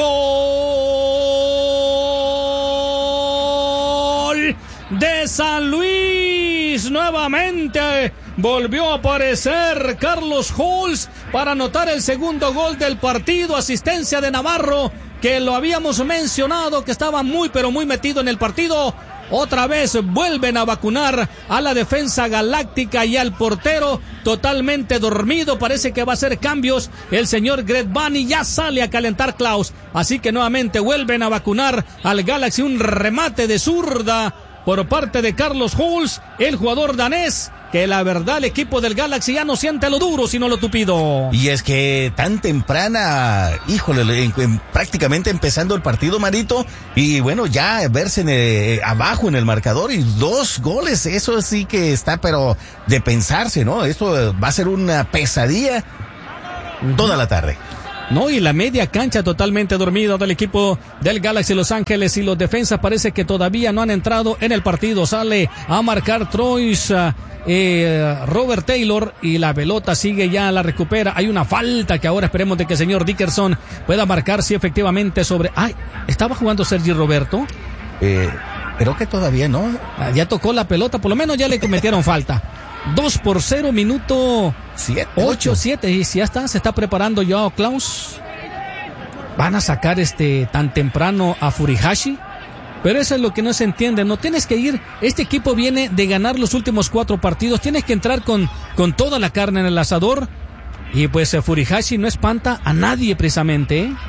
[SPEAKER 5] gol de San Luis. Nuevamente volvió a aparecer Carlos Holz para anotar el segundo gol del partido. Asistencia de Navarro que lo habíamos mencionado, que estaba muy pero muy metido en el partido. Otra vez vuelven a vacunar a la defensa galáctica y al portero totalmente dormido. Parece que va a hacer cambios. El señor Greg Vanney ya sale a calentar Klaus. Así que nuevamente vuelven a vacunar al Galaxy. Un remate de zurda por parte de Carlos Hulls, el jugador danés. Que la verdad el equipo del Galaxy ya no siente lo duro sino lo tupido.
[SPEAKER 20] Y es que tan temprana, híjole, en, en, prácticamente empezando el partido, Marito, y bueno, ya verse en, eh, abajo en el marcador y dos goles, eso sí que está pero de pensarse, ¿no? Esto va a ser una pesadilla uh-huh. toda la tarde.
[SPEAKER 5] No, y la media cancha totalmente dormida del equipo del Galaxy Los Ángeles, y los defensas parece que todavía no han entrado en el partido. Sale a marcar Troyes, eh, Robert Taylor, y la pelota sigue, ya la recupera. Hay una falta que ahora esperemos de que el señor Dickerson pueda marcar si efectivamente sobre... Ay, ¿estaba jugando Sergi Roberto?
[SPEAKER 20] Eh, creo que todavía no.
[SPEAKER 5] Ah, ya tocó la pelota, por lo menos ya le cometieron falta. dos por cero, minuto ocho siete, y si ya está, se está preparando Joao Klaus. Van a sacar este tan temprano a Furihashi, pero eso es lo que no se entiende. No tienes que ir, este equipo viene de ganar los últimos cuatro partidos, tienes que entrar con, con toda la carne en el asador, y pues Furihashi no espanta a nadie precisamente, ¿eh?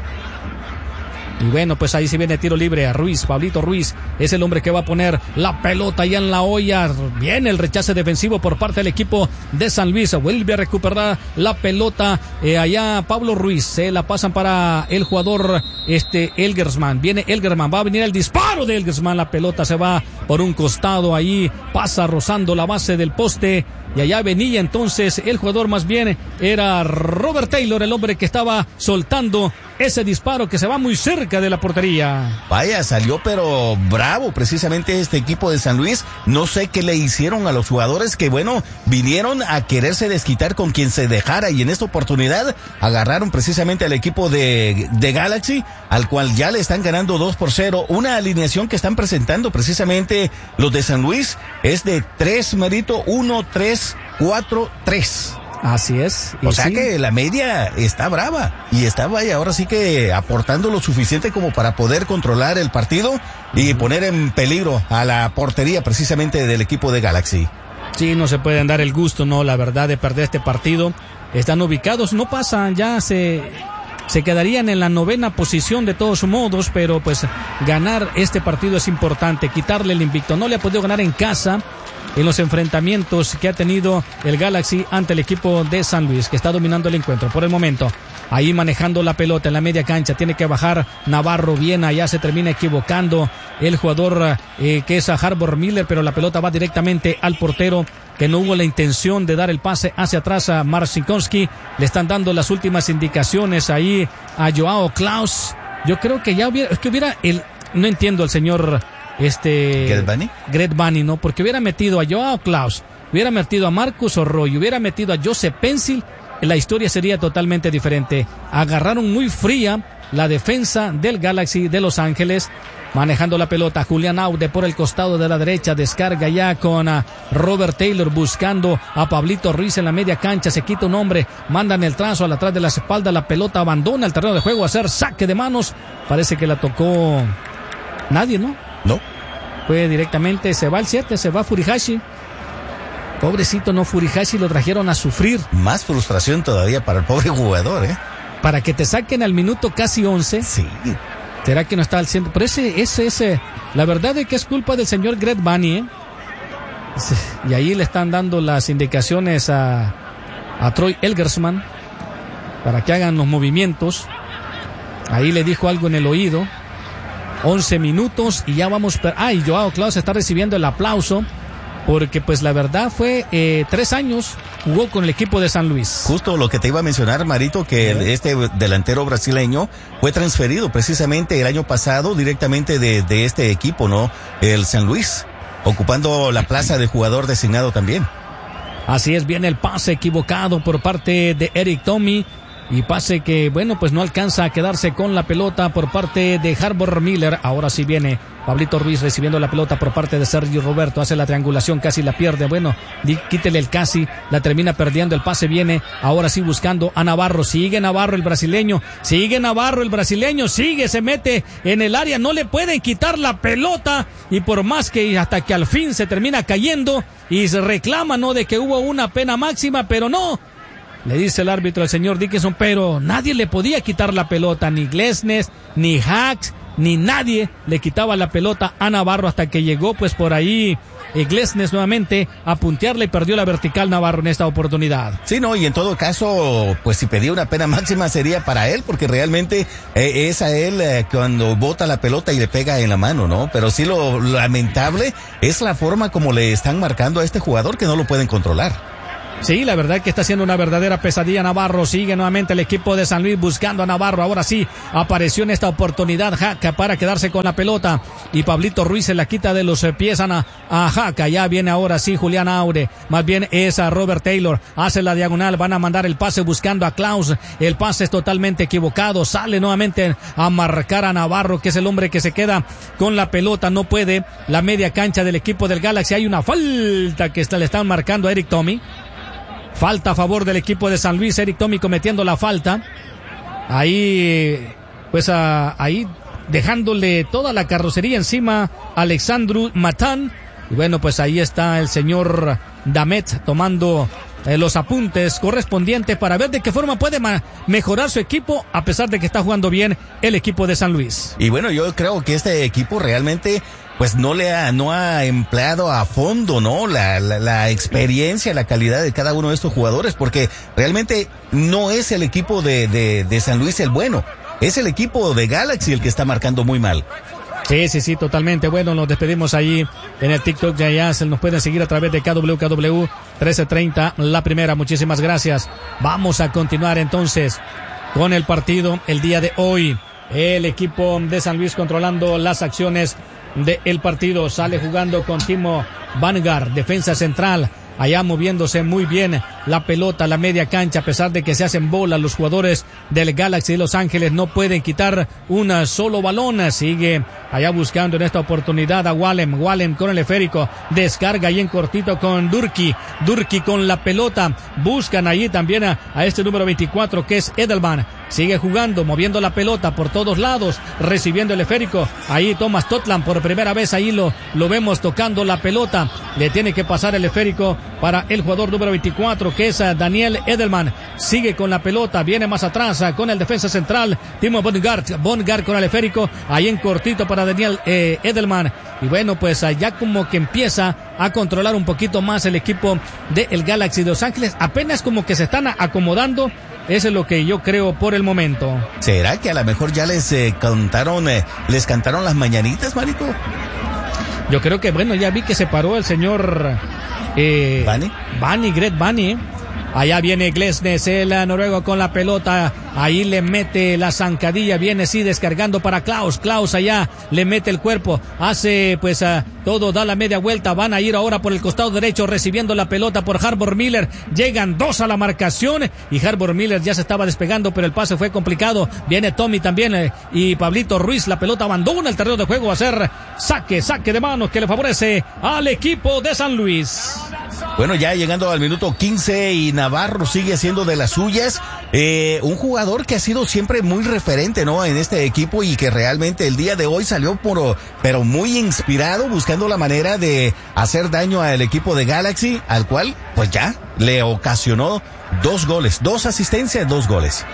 [SPEAKER 5] Y bueno, pues ahí se viene tiro libre a Ruiz. Pablito Ruiz es el hombre que va a poner la pelota ya en la olla. Viene el rechace defensivo por parte del equipo de San Luis. Vuelve a recuperar la pelota eh, allá Pablo Ruiz. Se la pasan para el jugador este Elgersman. Viene Elgersman, va a venir el disparo de Elgersman. La pelota se va por un costado ahí, pasa rozando la base del poste. Y allá venía entonces el jugador, más bien era Robert Taylor, el hombre que estaba soltando ese disparo que se va muy cerca de la portería.
[SPEAKER 20] Vaya, salió pero bravo precisamente este equipo de San Luis. No sé qué le hicieron a los jugadores que, bueno, vinieron a quererse desquitar con quien se dejara, y en esta oportunidad agarraron precisamente al equipo de, de Galaxy, al cual ya le están ganando dos por cero. Una alineación que están presentando precisamente los de San Luis es de tres, Marito, uno, tres, cuatro, tres.
[SPEAKER 5] Así es.
[SPEAKER 20] O sea sí, que la media está brava y está, vaya, ahora sí que aportando lo suficiente como para poder controlar el partido y uh-huh. poner en peligro a la portería precisamente del equipo de Galaxy.
[SPEAKER 5] Sí, no se pueden dar el gusto, no, la verdad, de perder este partido. Están ubicados, no pasan, ya se... se quedarían en la novena posición de todos modos, pero pues ganar este partido es importante, quitarle el invicto. No le ha podido ganar en casa en los enfrentamientos que ha tenido el Galaxy ante el equipo de San Luis, que está dominando el encuentro por el momento. Ahí manejando la pelota en la media cancha, tiene que bajar Navarro bien, allá se termina equivocando el jugador eh, que es a Harbor Miller, pero la pelota va directamente al portero, que no hubo la intención de dar el pase hacia atrás a Marcinkonski. Le están dando las últimas indicaciones ahí a Joao Klaus. Yo creo que ya hubiera, es que hubiera el, no entiendo el señor este
[SPEAKER 20] Greg Vanney,
[SPEAKER 5] Greg Vanney, no, porque hubiera metido a Joao Klaus, hubiera metido a Marcus Orroy, hubiera metido a Joseph Pencil, la historia sería totalmente diferente. Agarraron muy fría la defensa del Galaxy de Los Ángeles, manejando la pelota. Julián Aude por el costado de la derecha, descarga ya con uh, Robert Taylor, buscando a Pablito Ruiz en la media cancha, se quita un hombre, mandan el trazo al atrás de la espalda, la pelota abandona el terreno de juego a hacer saque de manos. Parece que la tocó nadie, ¿no?
[SPEAKER 20] No.
[SPEAKER 5] Fue directamente, se va al siete, se va Furihashi. Pobrecito, no, Furihashi lo trajeron a sufrir.
[SPEAKER 20] Más frustración todavía para el pobre jugador, ¿eh?
[SPEAKER 5] Para que te saquen al minuto casi once.
[SPEAKER 20] Sí.
[SPEAKER 5] ¿Será que no está al centro? Pero ese, ese, ese, la verdad es que es culpa del señor Greg Vanney, ¿eh? Y ahí le están dando las indicaciones a, a Troy Elgersman para que hagan los movimientos. Ahí le dijo algo en el oído. once minutos y ya vamos. Per- ah, y Joao Klaus está recibiendo el aplauso, porque pues la verdad fue eh, tres años jugó con el equipo de San Luis.
[SPEAKER 20] Justo lo que te iba a mencionar, Marito, que el, este delantero brasileño fue transferido precisamente el año pasado directamente de, de este equipo, ¿no? El San Luis, ocupando la plaza de jugador designado también.
[SPEAKER 5] Así es, viene el pase equivocado por parte de Eric Tommy. Y pase que, bueno, pues no alcanza a quedarse con la pelota por parte de Harbor Miller. Ahora sí viene Pablito Ruiz recibiendo la pelota por parte de Sergio Roberto. Hace la triangulación, casi la pierde. Bueno, quítele el casi, la termina perdiendo. El pase viene ahora sí buscando a Navarro. Sigue Navarro el brasileño. Sigue Navarro el brasileño. Sigue, se mete en el área. No le pueden quitar la pelota. Y por más que hasta que al fin se termina cayendo y se reclama, ¿no?, de que hubo una pena máxima, pero no. Le dice el árbitro, el señor Dickinson, pero nadie le podía quitar la pelota, ni Glesnes, ni Hacks, ni nadie le quitaba la pelota a Navarro hasta que llegó pues por ahí eh, Glesnes nuevamente a puntearle y perdió la vertical Navarro en esta oportunidad.
[SPEAKER 20] Sí, no, y en todo caso, pues si pedía una pena máxima sería para él, porque realmente eh, es a él eh, cuando bota la pelota y le pega en la mano, ¿no? Pero sí lo lamentable es la forma como le están marcando a este jugador que no lo pueden controlar.
[SPEAKER 5] Sí, la verdad que está siendo una verdadera pesadilla Navarro. Sigue nuevamente el equipo de San Luis buscando a Navarro. Ahora sí, apareció en esta oportunidad Jaca para quedarse con la pelota. Y Pablito Ruiz se la quita de los pies a, a Jaca. Ya viene ahora sí Julián Aure. Más bien es a Robert Taylor. Hace la diagonal. Van a mandar el pase buscando a Klaus. El pase es totalmente equivocado. Sale nuevamente a marcar a Navarro, que es el hombre que se queda con la pelota. No puede la media cancha del equipo del Galaxy. Hay una falta que está, le están marcando a Eric Tommy. Falta a favor del equipo de San Luis. Eric Tommy cometiendo la falta. Ahí, pues a, ahí dejándole toda la carrocería encima a Alexandru Matán. Y bueno, pues ahí está el señor Damet tomando eh, los apuntes correspondientes para ver de qué forma puede ma- mejorar su equipo, a pesar de que está jugando bien el equipo de San Luis.
[SPEAKER 20] Y bueno, yo creo que este equipo realmente pues no le ha, no ha empleado a fondo, ¿no? La, la, la experiencia, la calidad de cada uno de estos jugadores, porque realmente no es el equipo de, de, de San Luis el bueno, es el equipo de Galaxy el que está marcando muy mal.
[SPEAKER 5] Sí, sí, sí, totalmente. Bueno, nos despedimos ahí en el TikTok de allá. Se nos pueden seguir a través de K W K W trece treinta, la primera. Muchísimas gracias. Vamos a continuar entonces con el partido el día de hoy. El equipo de San Luis controlando las acciones del partido. Sale jugando con Timo Vanguard, defensa central. Allá moviéndose muy bien la pelota, la media cancha, a pesar de que se hacen bolas los jugadores del Galaxy de Los Ángeles, no pueden quitar un solo balón. Sigue allá buscando en esta oportunidad a Wallem, Wallem con el esférico, descarga ahí en cortito con Durkee, Durkee con la pelota, buscan allí también a, a este número veinticuatro que es Edelman. Sigue jugando, moviendo la pelota por todos lados, recibiendo el esférico. Ahí Thomas Totland por primera vez, ahí lo, lo vemos tocando la pelota. Le tiene que pasar el esférico para el jugador número veinticuatro, que es Daniel Edelman. Sigue con la pelota, viene más atrás con el defensa central, Timo Vanguard. Vanguard con el esférico, ahí en cortito para Daniel eh, Edelman. Y bueno, pues ya como que empieza a controlar un poquito más el equipo del Galaxy de Los Ángeles. Apenas como que se están acomodando. Eso es lo que yo creo por el momento.
[SPEAKER 20] ¿Será que a lo mejor ya les eh, cantaron, eh, les cantaron las mañanitas, Marito?
[SPEAKER 5] Yo creo que, bueno, ya vi que se paró el señor eh,
[SPEAKER 20] ¿Bunny?
[SPEAKER 5] Bunny, Greg Bunny. Allá viene Glesnes, el noruego con la pelota. Ahí le mete la zancadilla. Viene sí descargando para Klaus. Klaus allá le mete el cuerpo. Hace pues uh, todo, da la media vuelta. Van a ir ahora por el costado derecho recibiendo la pelota por Harbor Miller. Llegan dos a la marcación y Harbor Miller ya se estaba despegando, pero el pase fue complicado. Viene Tommy también eh, y Pablito Ruiz. La pelota abandona el terreno de juego. Va a ser saque, saque de manos que le favorece al equipo de San Luis.
[SPEAKER 20] Bueno, ya llegando al minuto quince y Navarro sigue siendo de las suyas. Eh, un jugador que ha sido siempre muy referente, ¿no?, en este equipo y que realmente el día de hoy salió por, pero muy inspirado, buscando la manera de hacer daño al equipo de Galaxy, al cual pues ya le ocasionó dos goles, dos asistencias, dos goles.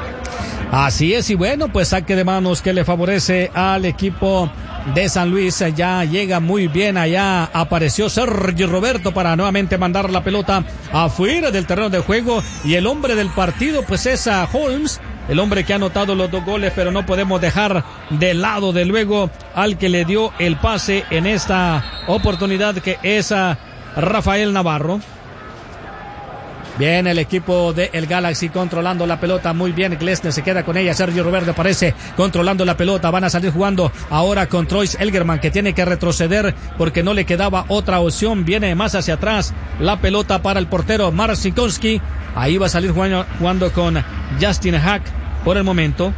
[SPEAKER 5] Así es, y bueno, pues saque de manos que le favorece al equipo de San Luis. Ya llega muy bien, allá apareció Sergio Roberto para nuevamente mandar la pelota afuera del terreno de juego, y el hombre del partido pues es a Holmes, el hombre que ha anotado los dos goles, pero no podemos dejar de lado de luego al que le dio el pase en esta oportunidad, que es a Rafael Navarro. Viene el equipo del el Galaxy controlando la pelota muy bien. Glesnes se queda con ella. Sergio Roberto aparece controlando la pelota. Van a salir jugando ahora con Troy Elgerman, que tiene que retroceder porque no le quedaba otra opción. Viene más hacia atrás la pelota para el portero Marcinkowski. Ahí va a salir jugando, jugando con Justin Hack por el momento.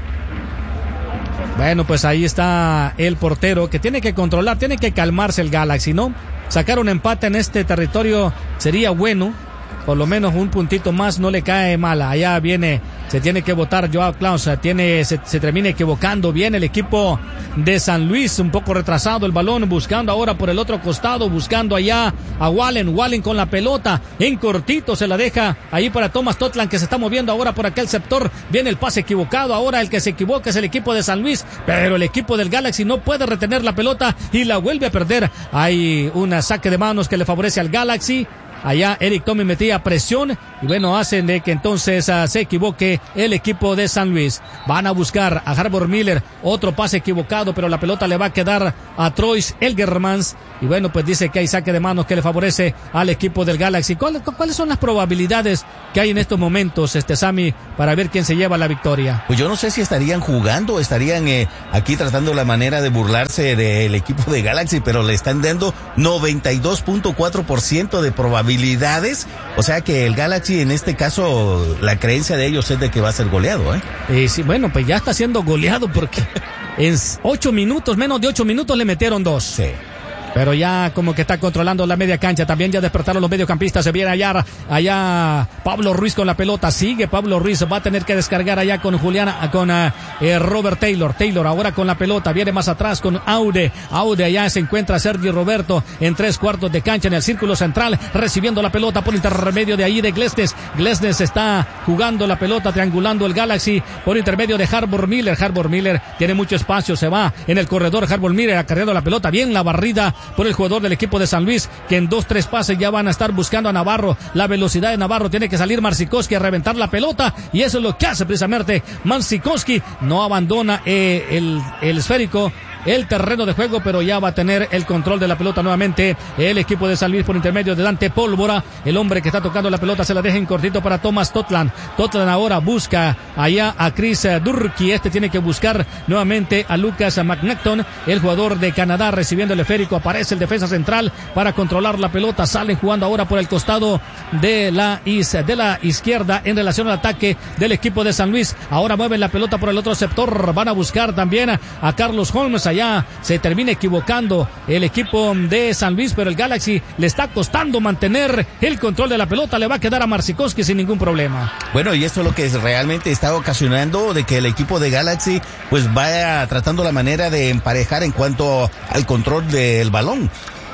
[SPEAKER 5] Bueno, pues ahí está el portero que tiene que controlar, tiene que calmarse el Galaxy, ¿no? Sacar un empate en este territorio sería bueno. Por lo menos un puntito más no le cae mal. Allá viene, se tiene que votar Joao Klaus, tiene, se, se termina equivocando. Viene el equipo de San Luis, un poco retrasado el balón, buscando ahora por el otro costado, buscando allá a Wallen. Wallen con la pelota, en cortito se la deja ahí para Thomas Totland, que se está moviendo ahora por aquel sector. Viene el pase equivocado, ahora el que se equivoca es el equipo de San Luis, pero el equipo del Galaxy no puede retener la pelota y la vuelve a perder. Hay un saque de manos que le favorece al Galaxy. Allá Eric Tommy metía presión y bueno, hacen de que entonces uh, se equivoque el equipo de San Luis. Van a buscar a Harbor Miller, otro pase equivocado, pero la pelota le va a quedar a Troy Elgermans. Y bueno, pues dice que hay saque de manos que le favorece al equipo del Galaxy. ¿Cuáles, ¿Cuáles son las probabilidades que hay en estos momentos, este Sammy, para ver quién se lleva la victoria?
[SPEAKER 20] Pues yo no sé si estarían jugando, estarían eh, aquí tratando la manera de burlarse del equipo de Galaxy, pero le están dando noventa y dos punto cuatro por ciento de probabilidades. O sea que el Galaxy, en este caso, la creencia de ellos es de que va a ser goleado, ¿eh?
[SPEAKER 5] Eh, sí, bueno, pues ya está siendo goleado porque en ocho minutos, menos de ocho minutos le metieron dos.
[SPEAKER 20] Sí.
[SPEAKER 5] Pero ya como que está controlando la media cancha. También ya despertaron los mediocampistas. Se viene allá, allá Pablo Ruiz con la pelota. Sigue Pablo Ruiz. Va a tener que descargar allá con Juliana, con uh, eh, Robert Taylor. Taylor ahora con la pelota. Viene más atrás con Aude. Aude allá se encuentra Sergio Roberto en tres cuartos de cancha en el círculo central. Recibiendo la pelota por intermedio de ahí de Glesnes. Glesnes está jugando la pelota, triangulando el Galaxy por intermedio de Harbor Miller. Harbor Miller tiene mucho espacio. Se va en el corredor. Harbor Miller acarreando la pelota. Bien la barrida por el jugador del equipo de San Luis, que en dos, tres pases ya van a estar buscando a Navarro. La velocidad de Navarro, tiene que salir Marcinkowski a reventar la pelota, y eso es lo que hace precisamente Marcinkowski. No abandona eh, el, el esférico, el terreno de juego, pero ya va a tener el control de la pelota nuevamente el equipo de San Luis por intermedio de Dante Pólvora. El hombre que está tocando la pelota se la deja en cortito para Thomas Totland. Totland ahora busca allá a Chris Durkee. Este tiene que buscar nuevamente a Lucas McNaughton, el jugador de Canadá, recibiendo el esférico. Aparece el defensa central para controlar la pelota. Salen jugando ahora por el costado de la, is, de la izquierda en relación al ataque del equipo de San Luis. Ahora mueven la pelota por el otro sector. Van a buscar también a, a Carlos Holmes. Allá se termina equivocando el equipo de San Luis, pero el Galaxy le está costando mantener el control de la pelota. Le va a quedar a Marcinkowski sin ningún problema.
[SPEAKER 20] Bueno, y esto es lo que realmente está ocasionando de que el equipo de Galaxy pues vaya tratando la manera de emparejar en cuanto al control del balón.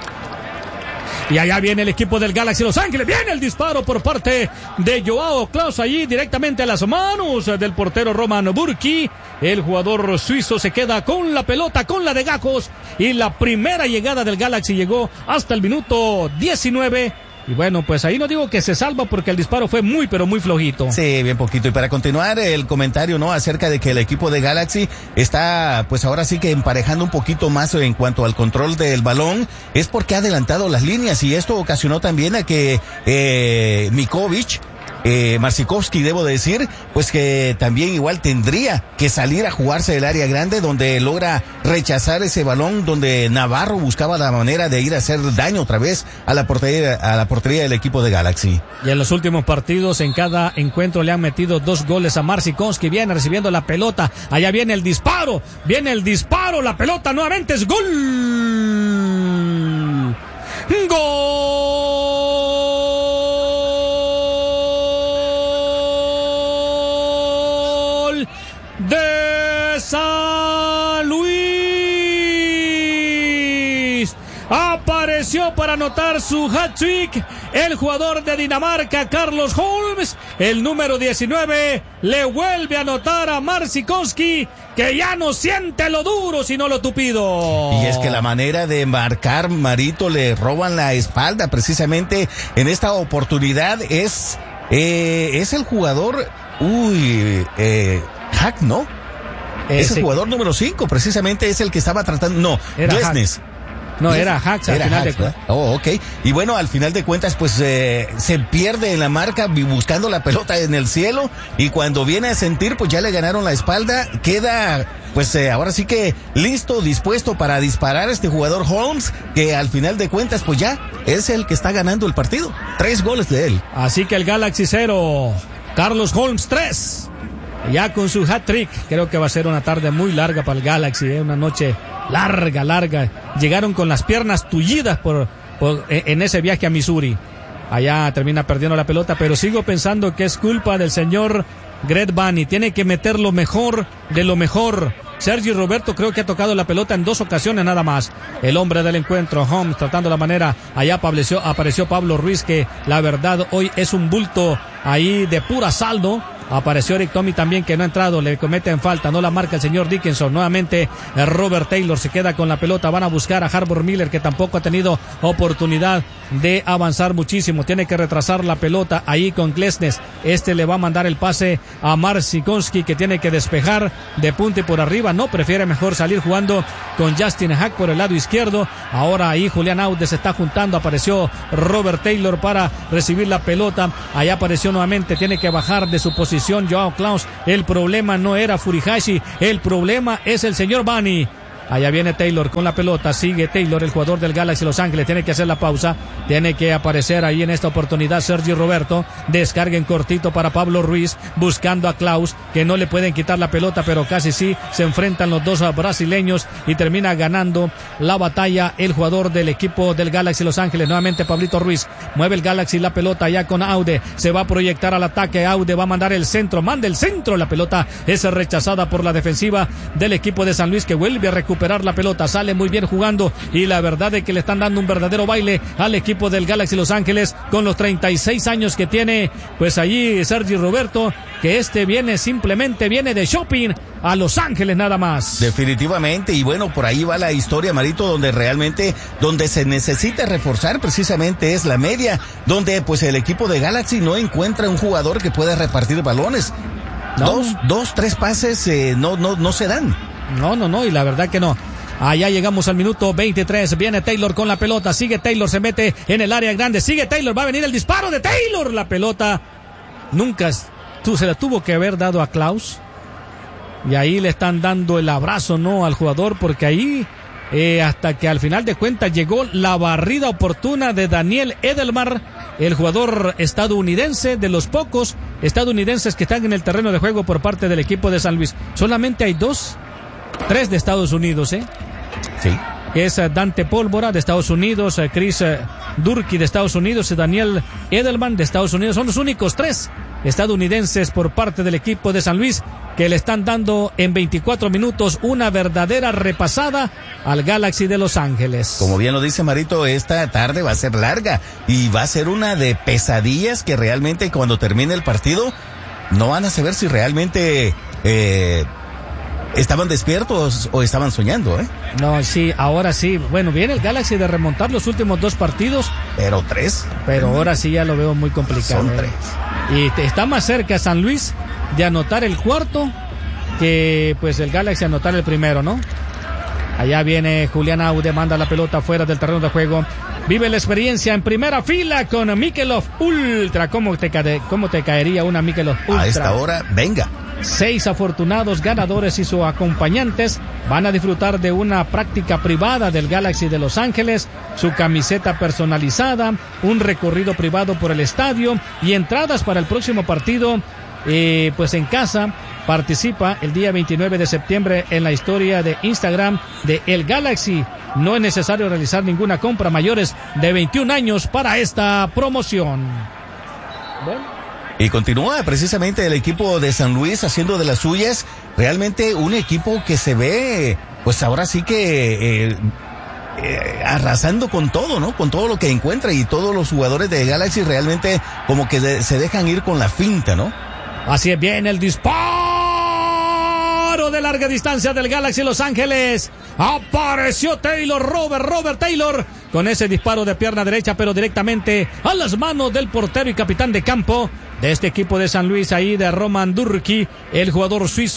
[SPEAKER 5] Y allá viene el equipo del Galaxy Los Ángeles. Viene el disparo por parte de Joao Klaus, allí directamente a las manos del portero Roman Burki. El jugador suizo se queda con la pelota, con la de Gajos. Y la primera llegada del Galaxy llegó hasta el minuto diecinueve. Y bueno, pues ahí no digo que se salva porque el disparo fue muy, pero muy flojito.
[SPEAKER 20] Sí, bien poquito. Y para continuar el comentario, ¿no? Acerca de que el equipo de Galaxy está, pues ahora sí que emparejando un poquito más en cuanto al control del balón, es porque ha adelantado las líneas, y esto ocasionó también a que eh, Mikovic, Eh, Marcinkowski, debo decir, pues que también igual tendría que salir a jugarse el área grande, donde logra rechazar ese balón, donde Navarro buscaba la manera de ir a hacer daño otra vez a la portería, a la portería del equipo de Galaxy.
[SPEAKER 5] Y en los últimos partidos, en cada encuentro le han metido dos goles a Marcinkowski. Viene recibiendo la pelota, allá viene el disparo, viene el disparo, la pelota nuevamente es gol. Gol de San Luis. Apareció para anotar su hat-trick el jugador de Dinamarca, Carlos Holmes. El número diecinueve le vuelve a anotar a Marcinkowski, que ya no siente lo duro sino lo tupido.
[SPEAKER 20] Y es que la manera de marcar, Marito, le roban la espalda precisamente en esta oportunidad. Es eh, es el jugador uy eh Hack, ¿no? Ese es el jugador número cinco, precisamente es el que estaba tratando. No, Glesnes.
[SPEAKER 5] No, era Hacks al
[SPEAKER 20] era
[SPEAKER 5] final
[SPEAKER 20] Hacks,
[SPEAKER 5] de cuentas.
[SPEAKER 20] Oh, ok. Y bueno, al final de cuentas, pues eh, se pierde en la marca buscando la pelota en el cielo y cuando viene a sentir, pues ya le ganaron la espalda, queda... Pues eh, ahora sí que listo, dispuesto para disparar este jugador Holmes, que al final de cuentas pues ya es el que está ganando el partido. Tres goles de él.
[SPEAKER 5] Así que el Galaxy cero, Carlos Holmes tres. Ya con su hat-trick, creo que va a ser una tarde muy larga para el Galaxy, ¿eh? Una noche larga, larga. Llegaron con las piernas tullidas por, por, en ese viaje a Missouri. Allá termina perdiendo la pelota, pero sigo pensando que es culpa del señor Greg Vanney. Tiene que meter lo mejor de lo mejor. Sergi Roberto creo que ha tocado la pelota en dos ocasiones nada más. El hombre del encuentro, Holmes, tratando la manera. Allá apareció, apareció Pablo Ruiz, que la verdad hoy es un bulto ahí de pura saldo. Apareció Eric Tommy también, que no ha entrado, le cometen falta, no la marca el señor Dickinson. Nuevamente Robert Taylor se queda con la pelota, van a buscar a Harbour Miller, que tampoco ha tenido oportunidad de avanzar muchísimo, tiene que retrasar la pelota ahí con Glesnes. Este le va a mandar el pase a Marcinkowski, que tiene que despejar de punta y por arriba, no, prefiere mejor salir jugando con Justin Hack por el lado izquierdo. Ahora ahí Julián Aude se está juntando, apareció Robert Taylor para recibir la pelota, allá apareció nuevamente, tiene que bajar de su posición Joao Klaus. El problema no era Furihashi, el problema es el señor Vanney. Allá viene Taylor con la pelota, sigue Taylor, el jugador del Galaxy Los Ángeles, tiene que hacer la pausa, tiene que aparecer ahí en esta oportunidad Sergi Roberto, descarga en cortito para Pablo Ruiz, buscando a Klaus, que no le pueden quitar la pelota, pero casi sí, se enfrentan los dos brasileños y termina ganando la batalla el jugador del equipo del Galaxy Los Ángeles. Nuevamente Pablito Ruiz, mueve el Galaxy la pelota allá con Aude, se va a proyectar al ataque, Aude va a mandar el centro, manda el centro, la pelota es rechazada por la defensiva del equipo de San Luis, que vuelve a recuperar recuperar la pelota, sale muy bien jugando y la verdad es que le están dando un verdadero baile al equipo del Galaxy Los Ángeles con los treinta y seis años que tiene pues allí Sergi Roberto, que este viene simplemente viene de shopping a Los Ángeles nada más.
[SPEAKER 20] Definitivamente, y bueno, por ahí va la historia, Marito, donde realmente donde se necesita reforzar precisamente es la media, donde pues el equipo de Galaxy no encuentra un jugador que pueda repartir balones. No. Dos, dos, tres pases eh, no, no, no se dan.
[SPEAKER 5] No, no, no, y la verdad que no. Allá llegamos al minuto veintitrés, viene Taylor con la pelota, sigue Taylor, se mete en el área grande, sigue Taylor, va a venir el disparo de Taylor, la pelota nunca tú, se la tuvo que haber dado a Klaus, y ahí le están dando el abrazo, ¿no?, al jugador, porque ahí, eh, hasta que al final de cuentas llegó la barrida oportuna de Daniel Edelman, el jugador estadounidense, de los pocos estadounidenses que están en el terreno de juego por parte del equipo de San Luis. Solamente hay dos Tres de Estados Unidos, ¿eh?
[SPEAKER 20] Sí.
[SPEAKER 5] Es Dante Pólvora de Estados Unidos, Chris Durkee de Estados Unidos y Daniel Edelman de Estados Unidos. Son los únicos tres estadounidenses por parte del equipo de San Luis que le están dando en veinticuatro minutos una verdadera repasada al Galaxy de Los Ángeles.
[SPEAKER 20] Como bien lo dice Marito, esta tarde va a ser larga y va a ser una de pesadillas que realmente cuando termine el partido no van a saber si realmente... Eh, ¿Estaban despiertos o estaban soñando, eh?
[SPEAKER 5] No, sí, ahora sí. Bueno, viene el Galaxy de remontar los últimos dos partidos.
[SPEAKER 20] Pero tres.
[SPEAKER 5] Pero ahora sí ya lo veo muy complicado.
[SPEAKER 20] Son tres.
[SPEAKER 5] Y está más cerca San Luis de anotar el cuarto que pues el Galaxy anotar el primero, ¿no? Allá viene Julián Aude, manda la pelota fuera del terreno de juego. Vive la experiencia en primera fila con Mikelov Ultra. ¿Cómo te, cae, cómo te caería una Mikelov Ultra?
[SPEAKER 20] A esta hora, venga.
[SPEAKER 5] Seis afortunados ganadores y sus acompañantes van a disfrutar de una práctica privada del Galaxy de Los Ángeles, su camiseta personalizada, un recorrido privado por el estadio y entradas para el próximo partido, eh, pues en casa. Participa el día veintinueve de septiembre en la historia de Instagram de El Galaxy. No es necesario realizar ninguna compra mayores de veintiún años para esta promoción.
[SPEAKER 20] Bueno. Y continúa precisamente el equipo de San Luis haciendo de las suyas, realmente un equipo que se ve, pues ahora sí que eh, eh, arrasando con todo, ¿no? Con todo lo que encuentra y todos los jugadores de Galaxy realmente como que de, se dejan ir con la finta, ¿no?
[SPEAKER 5] Así es, bien el disparo de larga distancia del Galaxy Los Ángeles. Apareció Taylor, Robert, Robert Taylor, con ese disparo de pierna derecha, pero directamente a las manos del portero y capitán de campo de este equipo de San Luis, ahí de Roman Durkee, el jugador suizo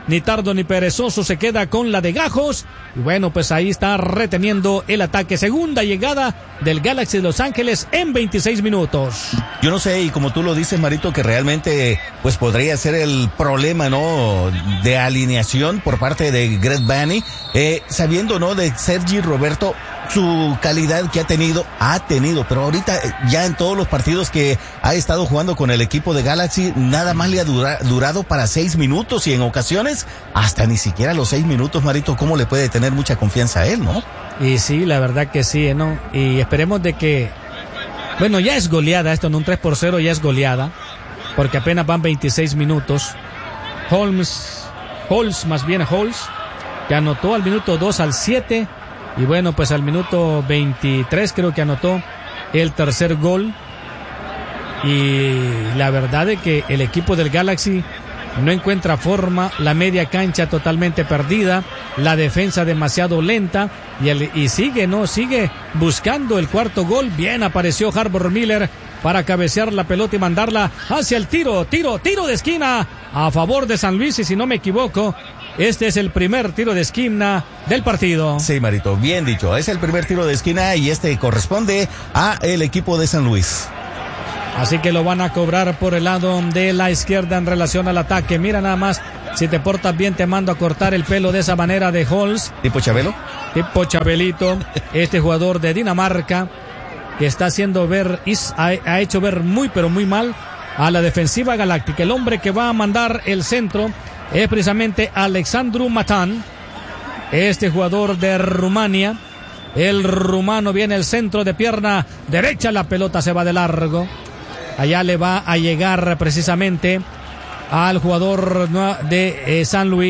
[SPEAKER 5] ni tardo ni perezoso, se queda con la de Gajos. Y bueno, pues ahí está reteniendo el ataque. Segunda llegada del Galaxy de Los Ángeles en veintiséis minutos.
[SPEAKER 20] Yo no sé, y como tú lo dices, Marito, que realmente pues podría ser el problema, ¿no?, de alineación por parte de Greg Vanney, eh, sabiendo, ¿no?, de Sergi Roberto, su calidad que ha tenido, ha tenido, pero ahorita ya en todos los partidos que ha estado jugando con el equipo de Galaxy, nada más le ha dura, durado para seis minutos y en ocasiones hasta ni siquiera los seis minutos, Marito. ¿Cómo le puede tener mucha confianza a él, no?
[SPEAKER 5] Y sí, la verdad que sí, ¿no? Y esperemos de que, bueno, ya es goleada esto, en un tres por cero ya es goleada, porque apenas van veintiséis minutos. Holmes, Holmes, más bien Holmes, que anotó al minuto dos al siete. Y bueno, pues al minuto veintitrés creo que anotó el tercer gol. Y la verdad es que el equipo del Galaxy no encuentra forma, la media cancha totalmente perdida, la defensa demasiado lenta y, el, y sigue, ¿no? Sigue buscando el cuarto gol. Bien apareció Harbour Miller para cabecear la pelota y mandarla hacia el tiro, tiro, tiro de esquina a favor de San Luis, y si no me equivoco, este es el primer tiro de esquina del partido.
[SPEAKER 20] Sí, Marito, bien dicho, es el primer tiro de esquina y este corresponde a el equipo de San Luis.
[SPEAKER 5] Así que lo van a cobrar por el lado de la izquierda en relación al ataque. Mira nada más, si te portas bien te mando a cortar el pelo de esa manera de Holmes.
[SPEAKER 20] ¿Tipo Chabelo?
[SPEAKER 5] Tipo Chabelito, este jugador de Dinamarca que está haciendo ver, ha, ha hecho ver muy pero muy mal a la defensiva galáctica. El hombre que va a mandar el centro es precisamente Alexandru Matan, este jugador de Rumania. El rumano viene el centro de pierna derecha, la pelota se va de largo. Allá le va a llegar precisamente al jugador de eh, San Luis.